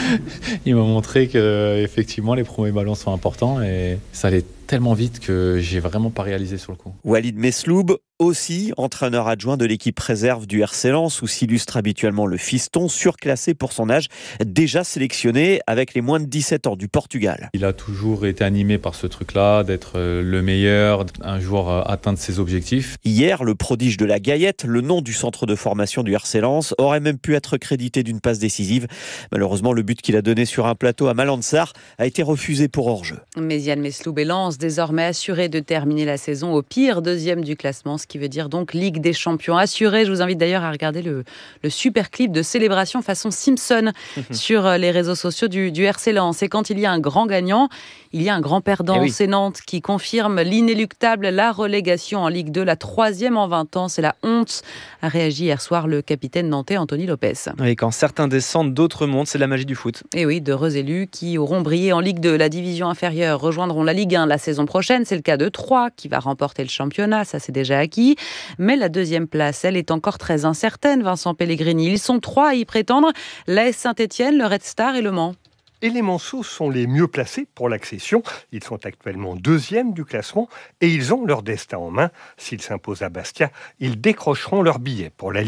il m'a montré que effectivement les premiers ballons sont importants. Et ça allait tellement vite que j'ai vraiment pas réalisé sur le coup. Walid Mesloub, aussi entraîneur adjoint de l'équipe réserve du R C Lens, où s'illustre habituellement le fiston, surclassé pour son âge, déjà sélectionné avec les moins de dix-sept ans du Portugal. Il a toujours été animé par ce truc-là, d'être le meilleur, un joueur atteindre ses objectifs. Hier, le prodige de la Gaillette, le nom du centre de formation du R C Lens, aurait même pu être crédité d'une passe décisive. Malheureusement, le but qu'il a donné sur un plateau à Malandsar a été refusé pour hors-jeu. Méziane Mesloub et Lens désormais assuré de terminer la saison au pire deuxième du classement, ce qui veut dire donc Ligue des Champions assurée. Je vous invite d'ailleurs à regarder le, le super clip de célébration façon Simpson sur les réseaux sociaux du, du R C Lens. Et quand il y a un grand gagnant, il y a un grand perdant. Eh oui. C'est Nantes qui confirme l'inéluctable, la relégation en Ligue deux, la troisième en vingt ans. C'est la honte, a réagi hier soir le capitaine nantais Anthony Lopez. Et quand certains descendent, d'autres montent, c'est la magie du foot. Et oui, d'heureux élus qui auront brillé en Ligue deux. La division inférieure rejoindront la Ligue un la saison prochaine. C'est le cas de Troyes qui va remporter le championnat, ça c'est déjà acquis. Mais la deuxième place, elle est encore très incertaine, Vincent Pellegrini. Ils sont trois à y prétendre, l'A S Saint-Etienne, le Red Star et le Mans. Et les Manceaux sont les mieux placés pour l'accession. Ils sont actuellement deuxièmes du classement et ils ont leur destin en main. S'ils s'imposent à Bastia, ils décrocheront leur billet pour la Ligue un.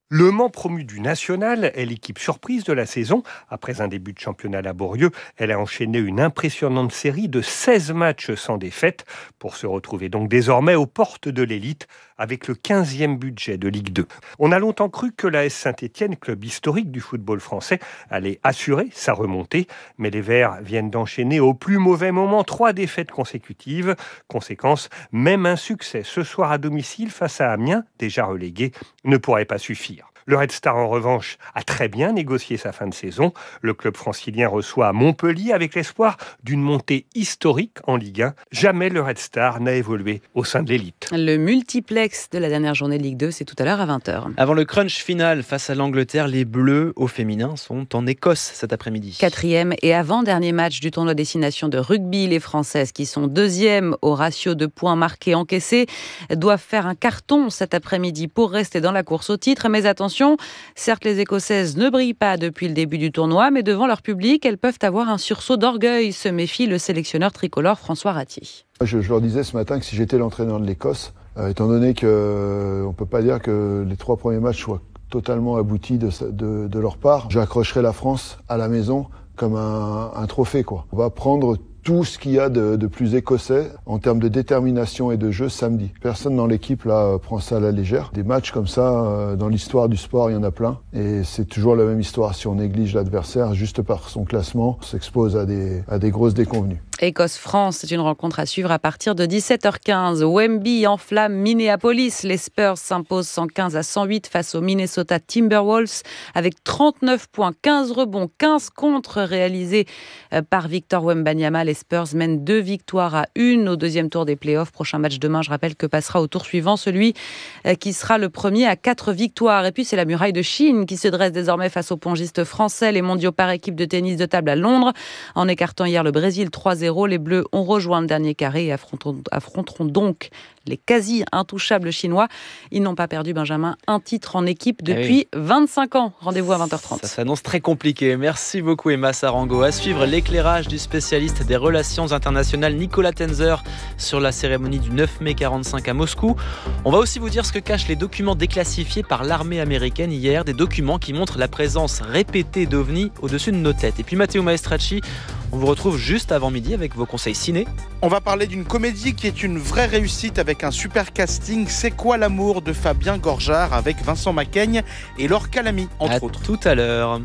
Le Mans, promu du national, est l'équipe surprise de la saison. Après un début de championnat laborieux, elle a enchaîné une impressionnante série de seize matchs sans défaite pour se retrouver donc désormais aux portes de l'élite avec le quinzième budget de Ligue deux. On a longtemps cru que l'A S Saint-Étienne, club historique du football français, allait assurer sa remontée, mais les Verts viennent d'enchaîner au plus mauvais moment trois défaites consécutives. Conséquence, même un succès ce soir à domicile face à Amiens, déjà relégué, ne pourrait pas suffire. Le Red Star, en revanche, a très bien négocié sa fin de saison. Le club francilien reçoit à Montpellier avec l'espoir d'une montée historique en Ligue un. Jamais le Red Star n'a évolué au sein de l'élite. Le multiplex de la dernière journée de Ligue deux, c'est tout à l'heure à vingt heures. Avant le crunch final face à l'Angleterre, les Bleus au féminin sont en Écosse cet après-midi. Quatrième et avant-dernier match du tournoi Destination de rugby. Les Françaises, qui sont deuxièmes au ratio de points marqués encaissés, doivent faire un carton cet après-midi pour rester dans la course au titre. Mais attention, certes, les Écossaises ne brillent pas depuis le début du tournoi, mais devant leur public, elles peuvent avoir un sursaut d'orgueil, se méfie le sélectionneur tricolore François Ratier. Je, je leur disais ce matin que si j'étais l'entraîneur de l'Écosse, euh, étant donné qu'on euh, ne peut pas dire que les trois premiers matchs soient totalement aboutis de, de, de leur part, j'accrocherai la France à la maison comme un, un trophée, quoi. On va prendre tout ce qu'il y a de, de plus écossais en termes de détermination et de jeu samedi. Personne dans l'équipe là prend ça à la légère. Des matchs comme ça, euh, dans l'histoire du sport, il y en a plein. Et c'est toujours la même histoire. Si on néglige l'adversaire, juste par son classement, on s'expose à des, à des grosses déconvenues. Écosse-France, c'est une rencontre à suivre à partir de dix-sept heures quinze. Wemby enflamme Minneapolis. Les Spurs s'imposent cent quinze à cent huit face aux Minnesota Timberwolves avec trente-neuf points, quinze rebonds, quinze contres réalisés par Victor Wembanyama. Les Spurs mènent deux victoires à une au deuxième tour des playoffs. Prochain match demain, je rappelle que passera au tour suivant celui qui sera le premier à quatre victoires. Et puis c'est la muraille de Chine qui se dresse désormais face aux pongistes français. Les mondiaux par équipe de tennis de table à Londres. En écartant hier le Brésil trois zéro, les Bleus ont rejoint le dernier carré et affronteront, affronteront donc les quasi-intouchables Chinois. Ils n'ont pas perdu, Benjamin, un titre en équipe depuis oui. vingt-cinq ans. Rendez-vous à vingt heures trente. Ça s'annonce très compliqué. Merci beaucoup Emma Sarango. À suivre l'éclairage du spécialiste des relations internationales Nicolas Tenzer sur la cérémonie du neuf mai quarante-cinq à Moscou. On va aussi vous dire ce que cachent les documents déclassifiés par l'armée américaine hier, des documents qui montrent la présence répétée d'ovnis au-dessus de nos têtes. Et puis Matteo Maestracci, on vous retrouve juste avant midi avec vos conseils ciné. On va parler d'une comédie qui est une vraie réussite avec un super casting. C'est quoi l'amour de Fabien Gorjard avec Vincent Macaigne et Laure Calamy, entre à autres. Tout à l'heure.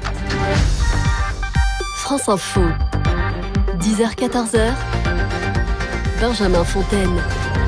France Info, dix heures quatorze heures, Benjamin Fontaine.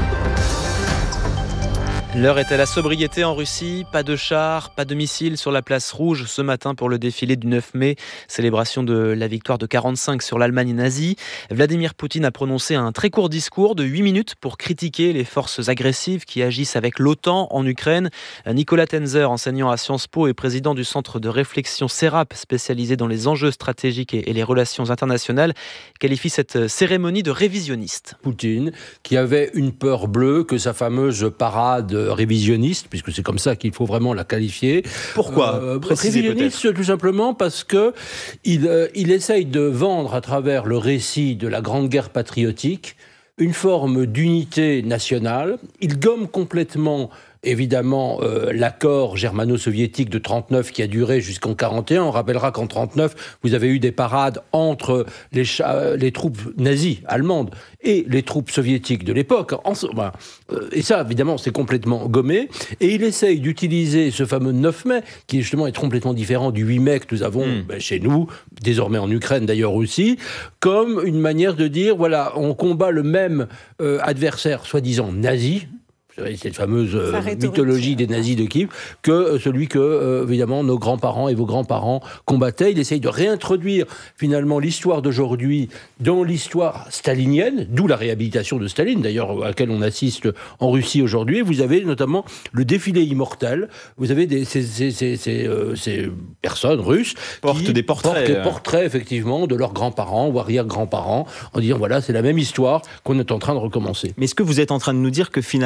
L'heure est à la sobriété en Russie. Pas de chars, pas de missiles sur la place rouge ce matin pour le défilé du neuf mai. Célébration de la victoire de quarante-cinq sur l'Allemagne nazie. Vladimir Poutine a prononcé un très court discours de huit minutes pour critiquer les forces agressives qui agissent avec l'OTAN en Ukraine. Nicolas Tenzer, enseignant à Sciences Po et président du centre de réflexion CERAP spécialisé dans les enjeux stratégiques et les relations internationales, qualifie cette cérémonie de révisionniste. Poutine, qui avait une peur bleue que sa fameuse parade révisionniste, puisque c'est comme ça qu'il faut vraiment la qualifier. Pourquoi euh, Révisionniste, tout simplement parce que il, euh, il essaye de vendre à travers le récit de la Grande Guerre patriotique une forme d'unité nationale. Il gomme complètement évidemment euh, l'accord germano-soviétique de trente-neuf qui a duré jusqu'en quarante et un. On rappellera qu'en trente-neuf, vous avez eu des parades entre les, cha- les troupes nazies allemandes et les troupes soviétiques de l'époque. En, ben, euh, et ça, évidemment, c'est complètement gommé. Et il essaye d'utiliser ce fameux neuf mai, qui justement est complètement différent du huit mai que nous avons mmh. ben, chez nous, désormais en Ukraine d'ailleurs aussi, comme une manière de dire, voilà, on combat le même euh, adversaire soi-disant nazi, cette fameuse euh, mythologie des nazis de Kiev, que euh, celui que, euh, évidemment, nos grands-parents et vos grands-parents combattaient. Il essaye de réintroduire, finalement, l'histoire d'aujourd'hui dans l'histoire stalinienne, d'où la réhabilitation de Staline, d'ailleurs, à laquelle on assiste en Russie aujourd'hui. Vous avez notamment le défilé immortel. Vous avez des, ces, ces, ces, ces, euh, ces personnes russes portent qui des portraits, portent des portraits, effectivement, de leurs grands-parents ou arrière-grands-parents, en disant, voilà, c'est la même histoire qu'on est en train de recommencer. Mais est-ce que vous êtes en train de nous dire que, finalement,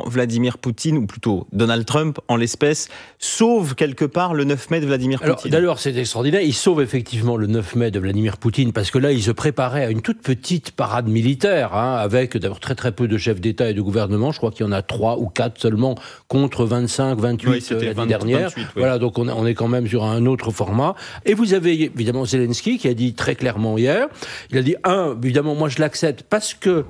Vladimir Poutine, ou plutôt Donald Trump en l'espèce, sauve quelque part le neuf mai de Vladimir Alors, Poutine. D'ailleurs, c'est extraordinaire. Il sauve effectivement le neuf mai de Vladimir Poutine parce que là, il se préparait à une toute petite parade militaire, hein, avec d'abord très très peu de chefs d'État et de gouvernement. Je crois qu'il y en a trois ou quatre seulement contre vingt-cinq, vingt-huit oui, l'année vingt, dernière. vingt-huit, oui. Voilà, donc on, on est quand même sur un autre format. Et vous avez évidemment Zelensky qui a dit très clairement hier, il a dit, un, évidemment, moi je l'accepte parce que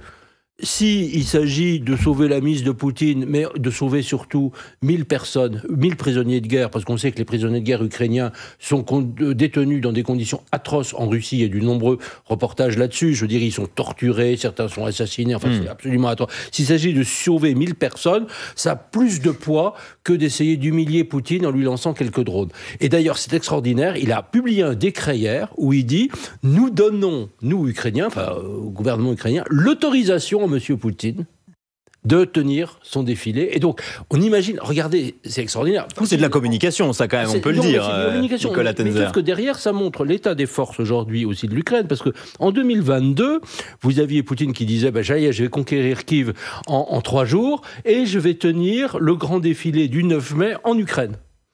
si il s'agit de sauver la mise de Poutine, mais de sauver surtout mille personnes, mille prisonniers de guerre, parce qu'on sait que les prisonniers de guerre ukrainiens sont détenus dans des conditions atroces en Russie, il y a de nombreux reportages là-dessus, je veux dire, ils sont torturés, certains sont assassinés, enfin mmh. c'est absolument atroce. S'il s'agit de sauver mille personnes, ça a plus de poids que d'essayer d'humilier Poutine en lui lançant quelques drones. Et d'ailleurs, c'est extraordinaire, il a publié un décret hier où il dit, nous donnons, nous Ukrainiens, enfin au gouvernement ukrainien, l'autorisation Monsieur Poutine de tenir son défilé. Et donc, on imagine, regardez, c'est extraordinaire. C'est de la communication, ça, quand même, on peut le dire, euh, Nicolas Tenzer. Mais sauf que derrière, ça montre l'état des forces aujourd'hui aussi de l'Ukraine, parce que en deux mille vingt-deux, vous aviez Poutine qui disait, ben, j'allais, je vais conquérir Kiev en, en trois jours, et je vais tenir le grand défilé du neuf mai en Ukraine,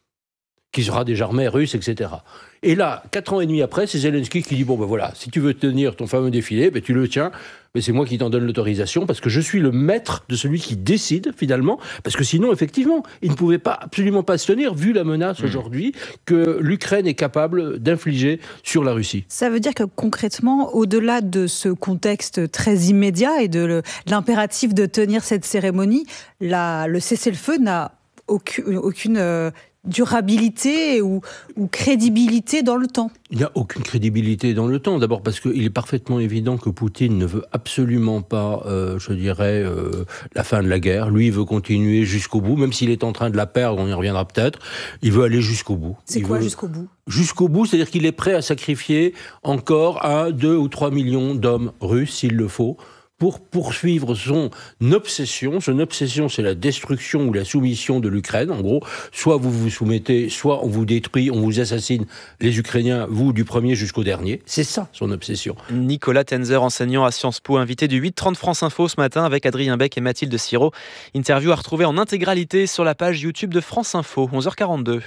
qui sera désormais russe, et cetera. Et là, quatre ans et demi après, c'est Zelensky qui dit, bon ben voilà, si tu veux tenir ton fameux défilé, ben tu le tiens, mais c'est moi qui t'en donne l'autorisation, parce que je suis le maître de celui qui décide, finalement, parce que sinon, effectivement, il ne pouvait pas, absolument pas se tenir, vu la menace mmh. aujourd'hui que l'Ukraine est capable d'infliger sur la Russie. Ça veut dire que concrètement, au-delà de ce contexte très immédiat et de le, l'impératif de tenir cette cérémonie, la, le cessez-le-feu n'a aucune... aucune euh, durabilité ou, ou crédibilité dans le temps? Il n'y a aucune crédibilité dans le temps. D'abord parce qu'il est parfaitement évident que Poutine ne veut absolument pas, euh, je dirais, euh, la fin de la guerre. Lui, il veut continuer jusqu'au bout, même s'il est en train de la perdre, on y reviendra peut-être. Il veut aller jusqu'au bout. C'est il quoi veut... jusqu'au bout? Jusqu'au bout, c'est-à-dire qu'il est prêt à sacrifier encore un, deux ou trois millions d'hommes russes, s'il le faut, pour poursuivre son obsession. Son obsession, c'est la destruction ou la soumission de l'Ukraine. En gros, soit vous vous soumettez, soit on vous détruit, on vous assassine, les Ukrainiens, vous du premier jusqu'au dernier. C'est ça, son obsession. Nicolas Tenzer, enseignant à Sciences Po, invité du huit trente France Info ce matin avec Adrien Beck et Mathilde Sirot. Interview à retrouver en intégralité sur la page YouTube de France Info, onze heures quarante-deux.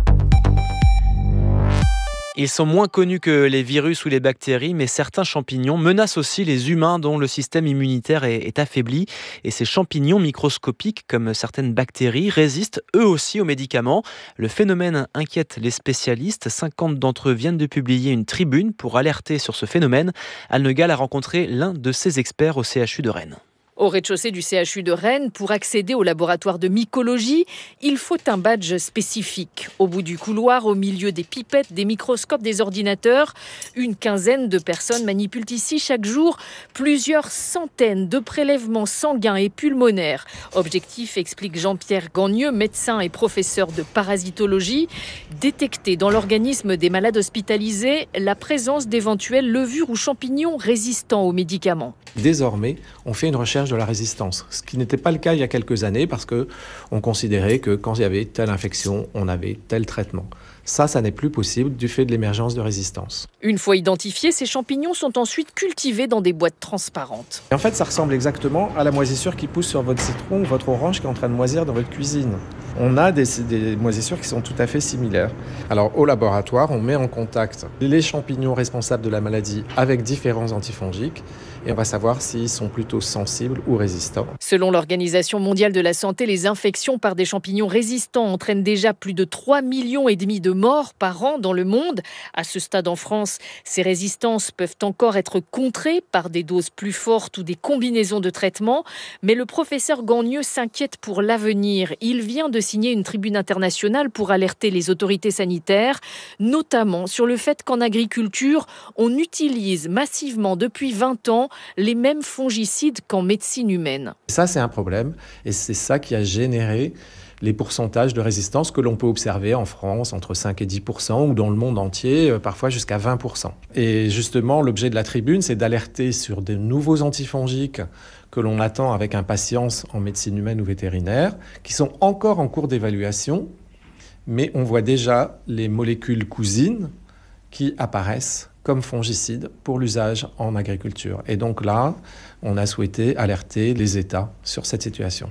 Ils sont moins connus que les virus ou les bactéries, mais certains champignons menacent aussi les humains dont le système immunitaire est, est affaibli. Et ces champignons microscopiques, comme certaines bactéries, résistent eux aussi aux médicaments. Le phénomène inquiète les spécialistes. cinquante d'entre eux viennent de publier une tribune pour alerter sur ce phénomène. Anne Le Gall a rencontré l'un de ces experts au C H U de Rennes. Au rez-de-chaussée du C H U de Rennes, pour accéder au laboratoire de mycologie, il faut un badge spécifique. Au bout du couloir, au milieu des pipettes, des microscopes, des ordinateurs, une quinzaine de personnes manipulent ici chaque jour plusieurs centaines de prélèvements sanguins et pulmonaires. Objectif, explique Jean-Pierre Gagneux, médecin et professeur de parasitologie, détecter dans l'organisme des malades hospitalisés la présence d'éventuelles levures ou champignons résistants aux médicaments. Désormais, on fait une recherche de la résistance, ce qui n'était pas le cas il y a quelques années parce qu'on considérait que quand il y avait telle infection, on avait tel traitement. Ça, ça n'est plus possible du fait de l'émergence de résistance. Une fois identifiés, ces champignons sont ensuite cultivés dans des boîtes transparentes. Et en fait, ça ressemble exactement à la moisissure qui pousse sur votre citron ou votre orange qui est en train de moisir dans votre cuisine. On a des, des moisissures qui sont tout à fait similaires. Alors, au laboratoire, on met en contact les champignons responsables de la maladie avec différents antifongiques et on va savoir s'ils sont plutôt sensibles ou résistants. Selon l'Organisation mondiale de la santé, les infections par des champignons résistants entraînent déjà plus de trois millions et demi de morts par an dans le monde. À ce stade en France, ces résistances peuvent encore être contrées par des doses plus fortes ou des combinaisons de traitements. Mais le professeur Gagneux s'inquiète pour l'avenir. Il vient de signer une tribune internationale pour alerter les autorités sanitaires, notamment sur le fait qu'en agriculture, on utilise massivement depuis vingt ans les mêmes fongicides qu'en médecine humaine. Ça, c'est un problème et c'est ça qui a généré les pourcentages de résistance que l'on peut observer en France, entre cinq et dix pour cent, ou dans le monde entier, parfois jusqu'à vingt pour cent. Et justement, l'objet de la tribune, c'est d'alerter sur de nouveaux antifongiques que l'on attend avec impatience en médecine humaine ou vétérinaire, qui sont encore en cours d'évaluation, mais on voit déjà les molécules cousines qui apparaissent comme fongicides pour l'usage en agriculture. Et donc là, on a souhaité alerter les États sur cette situation.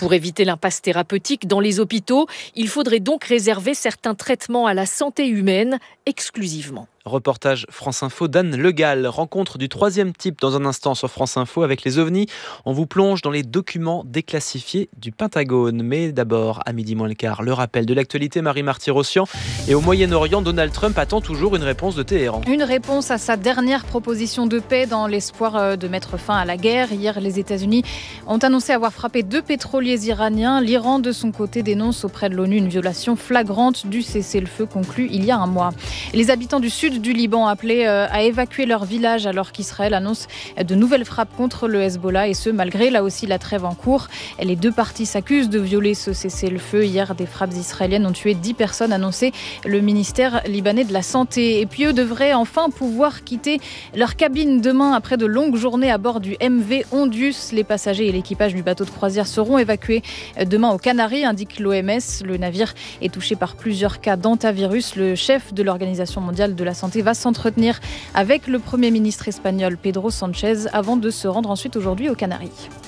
Pour éviter l'impasse thérapeutique dans les hôpitaux, il faudrait donc réserver certains traitements à la santé humaine exclusivement. Reportage France Info d'Anne Le Gall. Rencontre du troisième type dans un instant sur France Info avec les ovnis. On vous plonge dans les documents déclassifiés du Pentagone. Mais d'abord, à midi moins le quart, le rappel de l'actualité, Marie Marty-Rossian. Et au Moyen-Orient, Donald Trump attend toujours une réponse de Téhéran. Une réponse à sa dernière proposition de paix dans l'espoir de mettre fin à la guerre. Hier, les États-Unis ont annoncé avoir frappé deux pétroliers iraniens. L'Iran, de son côté, dénonce auprès de l'ONU une violation flagrante du cessez-le-feu conclu il y a un mois. Les habitants du sud du Liban appelés à évacuer leur village alors qu'Israël annonce de nouvelles frappes contre le Hezbollah et ce malgré là aussi la trêve en cours. Les deux parties s'accusent de violer ce cessez-le-feu. Hier, des frappes israéliennes ont tué dix personnes, annoncé le ministère libanais de la Santé. Et puis eux devraient enfin pouvoir quitter leur cabine demain après de longues journées à bord du M V Ondius. Les passagers et l'équipage du bateau de croisière seront évacués demain aux Canaries, indique l'O M S. Le navire est touché par plusieurs cas d'hantavirus. Le chef de l'Organisation mondiale de la Santé va s'entretenir avec le Premier ministre espagnol Pedro Sánchez avant de se rendre ensuite aujourd'hui aux Canaries.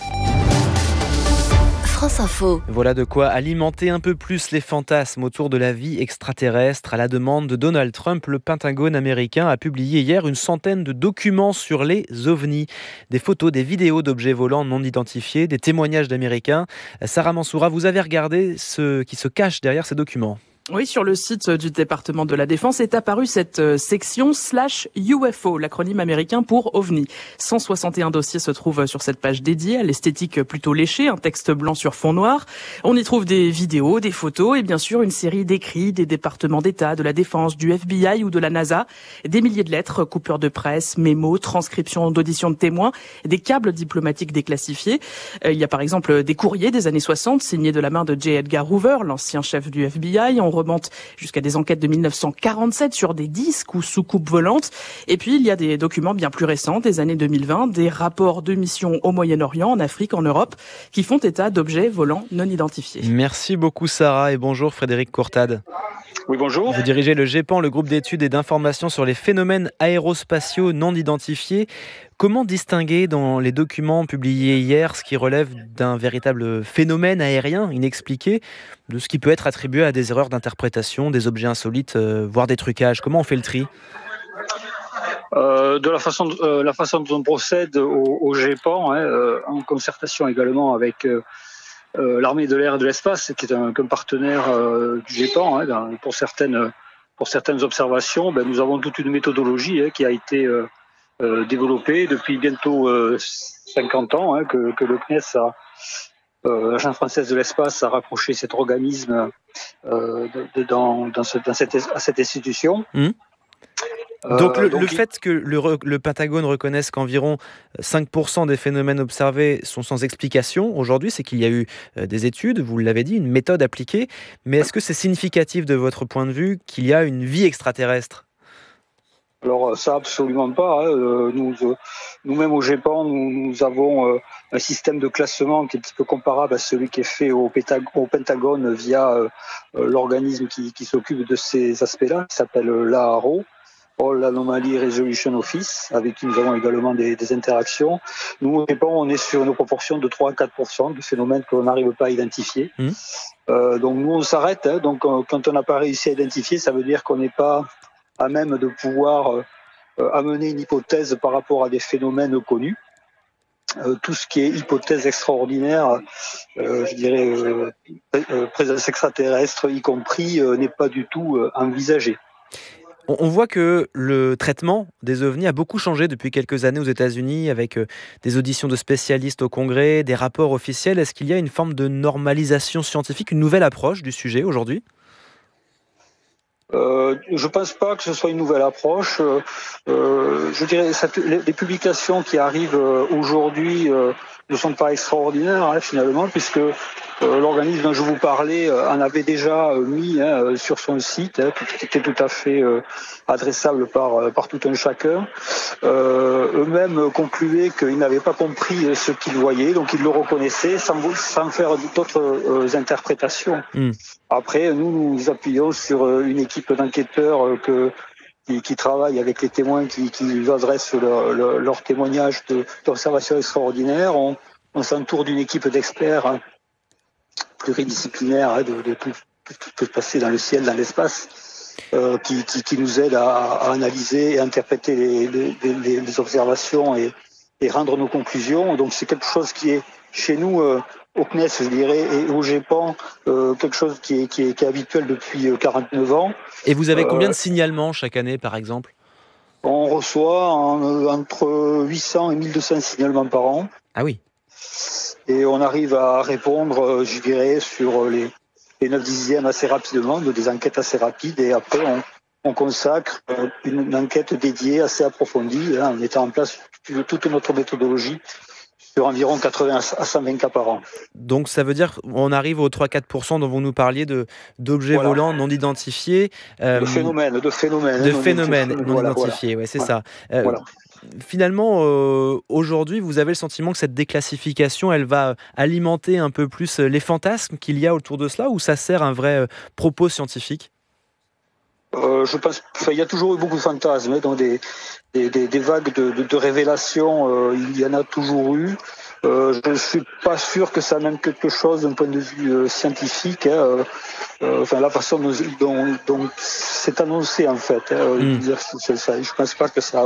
France Info. Voilà de quoi alimenter un peu plus les fantasmes autour de la vie extraterrestre. À la demande de Donald Trump, le Pentagone américain a publié hier une centaine de documents sur les ovnis. Des photos, des vidéos d'objets volants non identifiés, des témoignages d'Américains. Sarah Mansoura, vous avez regardé ce qui se cache derrière ces documents ? Oui, sur le site du département de la Défense est apparue cette section slash U F O, l'acronyme américain pour OVNI. cent soixante et un dossiers se trouvent sur cette page dédiée à l'esthétique plutôt léchée, un texte blanc sur fond noir. On y trouve des vidéos, des photos et bien sûr une série d'écrits des départements d'État, de la Défense, du F B I ou de la NASA. Des milliers de lettres, coupures de presse, mémos, transcriptions d'auditions de témoins, des câbles diplomatiques déclassifiés. Il y a par exemple des courriers des années soixante signés de la main de J. Edgar Hoover, l'ancien chef du F B I. On remonte jusqu'à des enquêtes de mille neuf cent quarante-sept sur des disques ou soucoupes volantes. Et puis, il y a des documents bien plus récents, des années deux mille vingt, des rapports de missions au Moyen-Orient, en Afrique, en Europe, qui font état d'objets volants non identifiés. Merci beaucoup, Sarah, et bonjour, Frédéric Courtade. Oui, bonjour. Vous dirigez le GEPAN, le groupe d'études et d'informations sur les phénomènes aérospatiaux non identifiés. Comment distinguer dans les documents publiés hier ce qui relève d'un véritable phénomène aérien inexpliqué de ce qui peut être attribué à des erreurs d'interprétation, des objets insolites, euh, voire des trucages? Comment on fait le tri ? Euh, de la façon, euh, la façon dont on procède au, au GEPAN, hein, euh, en concertation également avec euh, euh, l'armée de l'air et de l'espace, qui est un, un partenaire euh, du GEPAN, hein, dans, pour certaines pour certaines observations, ben, nous avons toute une méthodologie hein, qui a été euh, euh, développée depuis bientôt euh, cinquante ans, hein, que, que le C N E S a Euh, l'Agence française de l'espace a rapproché cet organisme euh, de, de, dans, dans, ce, dans cette, à cette institution. Mmh. Donc, le, euh, donc le fait que le, le Pentagone reconnaisse qu'environ cinq pour cent des phénomènes observés sont sans explication aujourd'hui, c'est qu'il y a eu des études, vous l'avez dit, une méthode appliquée. Mais est-ce que c'est significatif de votre point de vue qu'il y a une vie extraterrestre ? Alors ça, absolument pas. Hein. Nous, nous-mêmes au GEPAN, nous, nous avons euh, un système de classement qui est un petit peu comparable à celui qui est fait au, Pétag- au Pentagone via euh, l'organisme qui, qui s'occupe de ces aspects-là, qui s'appelle l'A A R O, All Anomaly Resolution Office, avec qui nous avons également des, des interactions. Nous, au GEPAN, on est sur une proportion de trois à quatre pour cent de phénomènes que l'on n'arrive pas à identifier. Mmh. Euh, donc nous, on s'arrête. Hein. Donc euh, quand on n'a pas réussi à identifier, ça veut dire qu'on n'est pas à même de pouvoir euh, amener une hypothèse par rapport à des phénomènes connus. Euh, tout ce qui est hypothèse extraordinaire, euh, je dirais euh, euh, présence extraterrestre y compris, euh, n'est pas du tout euh, envisagé. On voit que le traitement des ovnis a beaucoup changé depuis quelques années aux États-Unis, avec des auditions de spécialistes au Congrès, des rapports officiels. Est-ce qu'il y a une forme de normalisation scientifique, une nouvelle approche du sujet aujourd'hui ? Euh, je pense pas que ce soit une nouvelle approche. Euh, je dirais que les, les publications qui arrivent aujourd'hui euh, ne sont pas extraordinaires hein, finalement, puisque euh, l'organisme dont je vous parlais euh, en avait déjà euh, mis hein, sur son site, hein, qui était tout à fait euh, adressable par, par tout un chacun. Euh, eux-mêmes concluaient qu'ils n'avaient pas compris ce qu'ils voyaient, donc ils le reconnaissaient sans, sans faire d'autres euh, interprétations. Mmh. Après, nous nous appuyons sur une équipe d'enquêteurs que, qui, qui travaille avec les témoins qui, qui nous adressent leur, leur, leur témoignage de, d'observation extraordinaire. On, on s'entoure d'une équipe d'experts hein, pluridisciplinaire hein, de, de tout, tout, tout peut se passer dans le ciel, dans l'espace, euh, qui, qui, qui nous aide à, à analyser et interpréter les, les, les, les observations et, et rendre nos conclusions. Donc c'est quelque chose qui est chez nous euh, au C N E S, je dirais, et au GEPAN, euh, quelque chose qui est, qui, est, qui est habituel depuis quarante-neuf ans. Et vous avez combien euh, de signalements chaque année, par exemple ? On reçoit en, entre huit cents et mille deux cents signalements par an. Ah oui. Et on arrive à répondre, je dirais, sur les, les neuf dixièmes assez rapidement, de des enquêtes assez rapides. Et après, on, on consacre une, une enquête dédiée assez approfondie, hein, en mettant en place toute notre méthodologie sur environ quatre-vingts à cent vingt cas par an. Donc ça veut dire qu'on arrive aux trois à quatre pour cent dont vous nous parliez de, d'objets voilà. volants non identifiés. Euh, de phénomènes, de phénomènes. De non phénomènes non, non voilà, identifiés, voilà. ouais, c'est voilà. ça. Euh, voilà. Finalement, euh, aujourd'hui, vous avez le sentiment que cette déclassification, elle va alimenter un peu plus les fantasmes qu'il y a autour de cela, ou ça sert un vrai euh, propos scientifique ? Euh, je pense qu'il y a toujours eu beaucoup de fantasmes, hein, dans des, des, des, des vagues de, de, de révélations, euh, il y en a toujours eu. Euh, je ne suis pas sûr que ça amène quelque chose d'un point de vue euh, scientifique. Hein, euh, enfin, la façon dont, dont, dont c'est annoncé, en fait. Hein, mm. c'est, ça, je ne pense pas que ça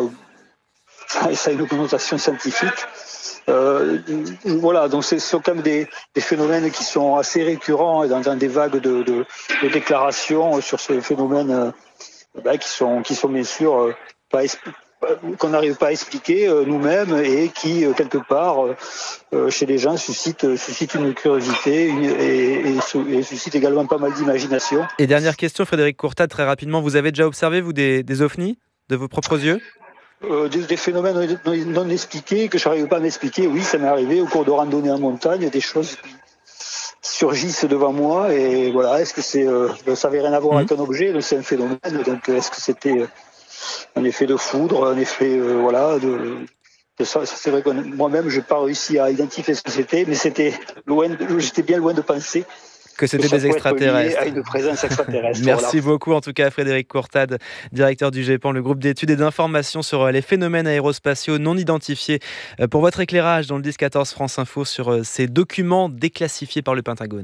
a, ça a une connotation scientifique. Euh, voilà, donc ce sont quand même des, des phénomènes qui sont assez récurrents dans, dans des vagues de, de, de déclarations sur ces phénomènes euh, ben, qui sont qui sont bien sûr euh, pas qu'on n'arrive pas à expliquer euh, nous-mêmes et qui euh, quelque part euh, chez les gens suscitent suscitent une curiosité une, et, et, et suscitent également pas mal d'imagination. Et dernière question, Frédéric Courtade, très rapidement, vous avez déjà observé vous des, des ovnis de vos propres yeux ? Euh, des, des phénomènes non, non expliqués que je n'arrive pas à m'expliquer. Oui, ça m'est arrivé au cours de randonnées en montagne, des choses qui surgissent devant moi. Et voilà, est-ce que c'est, euh, ça n'avait rien à voir mmh. avec un objet, c'est un phénomène. Donc, est-ce que c'était un effet de foudre, un effet, euh, voilà, de, de ça, c'est vrai que moi-même, je n'ai pas réussi à identifier ce que c'était, mais c'était loin, de, j'étais bien loin de penser que c'était des extraterrestres. À une présence extraterrestre. Merci voilà. beaucoup en tout cas Frédéric Courtade, directeur du GEPAN, le groupe d'études et d'informations sur les phénomènes aérospatiaux non identifiés, pour votre éclairage dans le dix quatorze France Info sur ces documents déclassifiés par le Pentagone.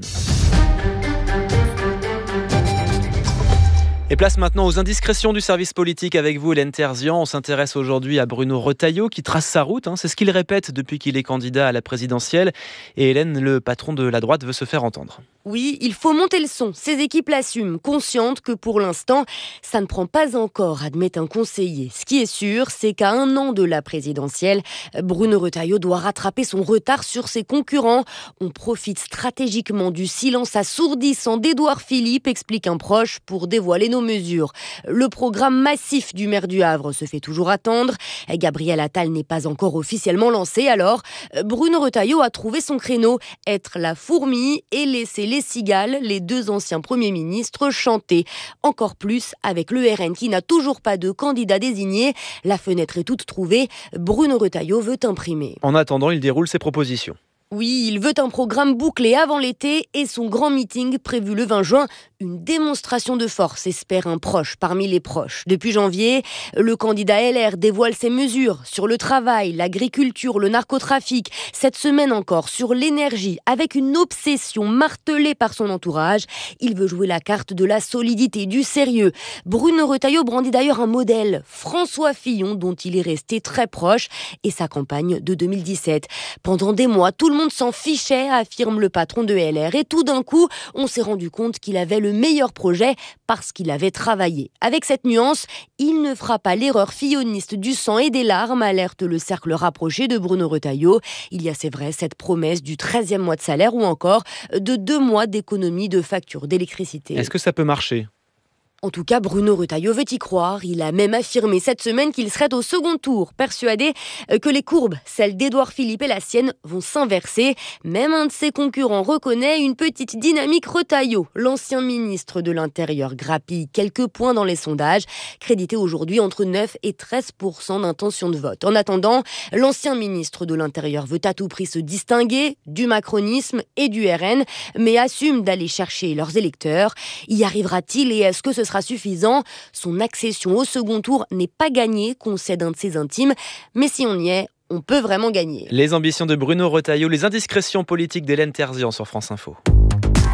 Et place maintenant aux indiscrétions du service politique avec vous, Hélène Terzian. On s'intéresse aujourd'hui à Bruno Retailleau qui trace sa route. Hein. C'est ce qu'il répète depuis qu'il est candidat à la présidentielle. Et Hélène, le patron de la droite, veut se faire entendre. Oui, il faut monter le son. Ces équipes l'assument, conscientes que pour l'instant, ça ne prend pas encore, admet un conseiller. Ce qui est sûr, c'est qu'à un an de la présidentielle, Bruno Retailleau doit rattraper son retard sur ses concurrents. On profite stratégiquement du silence assourdissant d'Édouard Philippe, explique un proche, pour dévoiler nos mesures. Le programme massif du maire du Havre se fait toujours attendre. Gabriel Attal n'est pas encore officiellement lancé, alors Bruno Retailleau a trouvé son créneau, être la fourmi et laisser les cigales, les deux anciens premiers ministres, chanter. Encore plus avec le R N qui n'a toujours pas de candidat désigné. La fenêtre est toute trouvée. Bruno Retailleau veut imprimer. En attendant, il déroule ses propositions. Oui, il veut un programme bouclé avant l'été et son grand meeting prévu le vingt juin. Une démonstration de force, espère un proche parmi les proches. Depuis janvier, le candidat L R dévoile ses mesures sur le travail, l'agriculture, le narcotrafic. Cette semaine encore, sur l'énergie, avec une obsession martelée par son entourage. Il veut jouer la carte de la solidité, du sérieux. Bruno Retailleau brandit d'ailleurs un modèle, François Fillon, dont il est resté très proche, et sa campagne de deux mille dix-sept. Pendant des mois, tout le monde s'en fichait, affirme le patron de L R. Et tout d'un coup, on s'est rendu compte qu'il avait le meilleur projet parce qu'il avait travaillé. Avec cette nuance, il ne fera pas l'erreur filloniste du sang et des larmes, alerte le cercle rapproché de Bruno Retailleau. Il y a, c'est vrai, cette promesse du treizième mois de salaire ou encore de deux mois d'économie de facture d'électricité. Est-ce que ça peut marcher ? En tout cas, Bruno Retailleau veut y croire. Il a même affirmé cette semaine qu'il serait au second tour, persuadé que les courbes, celles d'Édouard Philippe et la sienne, vont s'inverser. Même un de ses concurrents reconnaît une petite dynamique Retailleau. L'ancien ministre de l'Intérieur grappille quelques points dans les sondages, crédité aujourd'hui entre neuf et treize pour cent d'intention de vote. En attendant, l'ancien ministre de l'Intérieur veut à tout prix se distinguer du macronisme et du R N, mais assume d'aller chercher leurs électeurs. Y arrivera-t-il et est-ce que ce sera suffisant? Son accession au second tour n'est pas gagnée, concède un de ses intimes, mais si on y est, on peut vraiment gagner. Les ambitions de Bruno Retailleau, les indiscrétions politiques d'Hélène Terzian sur France Info.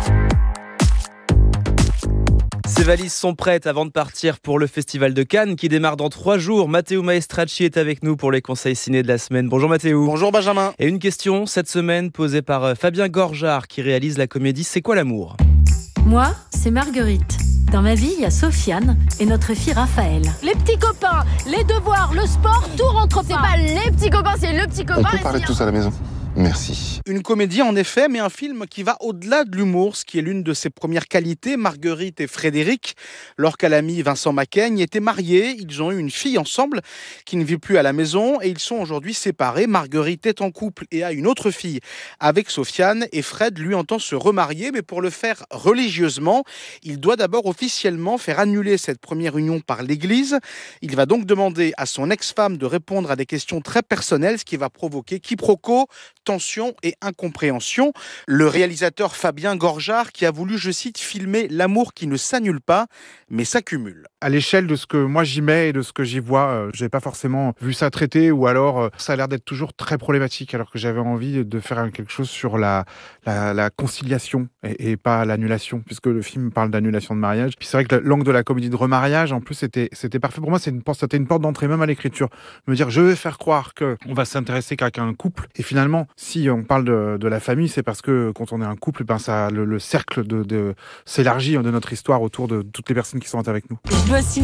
Ses valises sont prêtes avant de partir pour le Festival de Cannes qui démarre dans trois jours. Matteo Maestracci est avec nous pour les conseils ciné de la semaine. Bonjour Matteo. Bonjour Benjamin. Et une question cette semaine posée par Fabien Gorjard qui réalise la comédie C'est quoi l'amour ? Moi, c'est Marguerite. Dans ma vie, il y a Sofiane et notre fille Raphaël. Les petits copains, les devoirs, le sport, tout rentre pas. C'est pas les petits copains, c'est le petit copain. On peut parler tous à la maison. Merci. Une comédie en effet, mais un film qui va au-delà de l'humour, ce qui est l'une de ses premières qualités. Marguerite et Frédéric, leur ami Vincent Macaigne, étaient mariés. Ils ont eu une fille ensemble qui ne vit plus à la maison et ils sont aujourd'hui séparés. Marguerite est en couple et a une autre fille avec Sofiane et Fred, lui, entend se remarier, mais pour le faire religieusement, il doit d'abord officiellement faire annuler cette première union par l'Église. Il va donc demander à son ex-femme de répondre à des questions très personnelles, ce qui va provoquer quiproquo, tension et incompréhension. Le réalisateur Fabien Gorjard qui a voulu, je cite, filmer l'amour qui ne s'annule pas, mais s'accumule. À l'échelle de ce que moi j'y mets et de ce que j'y vois, euh, j'avais pas forcément vu ça traité, ou alors euh, ça a l'air d'être toujours très problématique, alors que j'avais envie de faire quelque chose sur la, la, la conciliation et, et pas l'annulation, puisque le film parle d'annulation de mariage. Puis c'est vrai que l'angle de la comédie de remariage, en plus, c'était, c'était parfait pour moi. C'est une, c'était une porte d'entrée même à l'écriture. Me dire, je vais faire croire qu'on va s'intéresser qu'à un couple, et finalement, si on parle de, de la famille, c'est parce que quand on est un couple, ben ça, le, le cercle de, de, s'élargit de notre histoire autour de toutes les personnes qui sont avec nous. Je dois signer quoi ?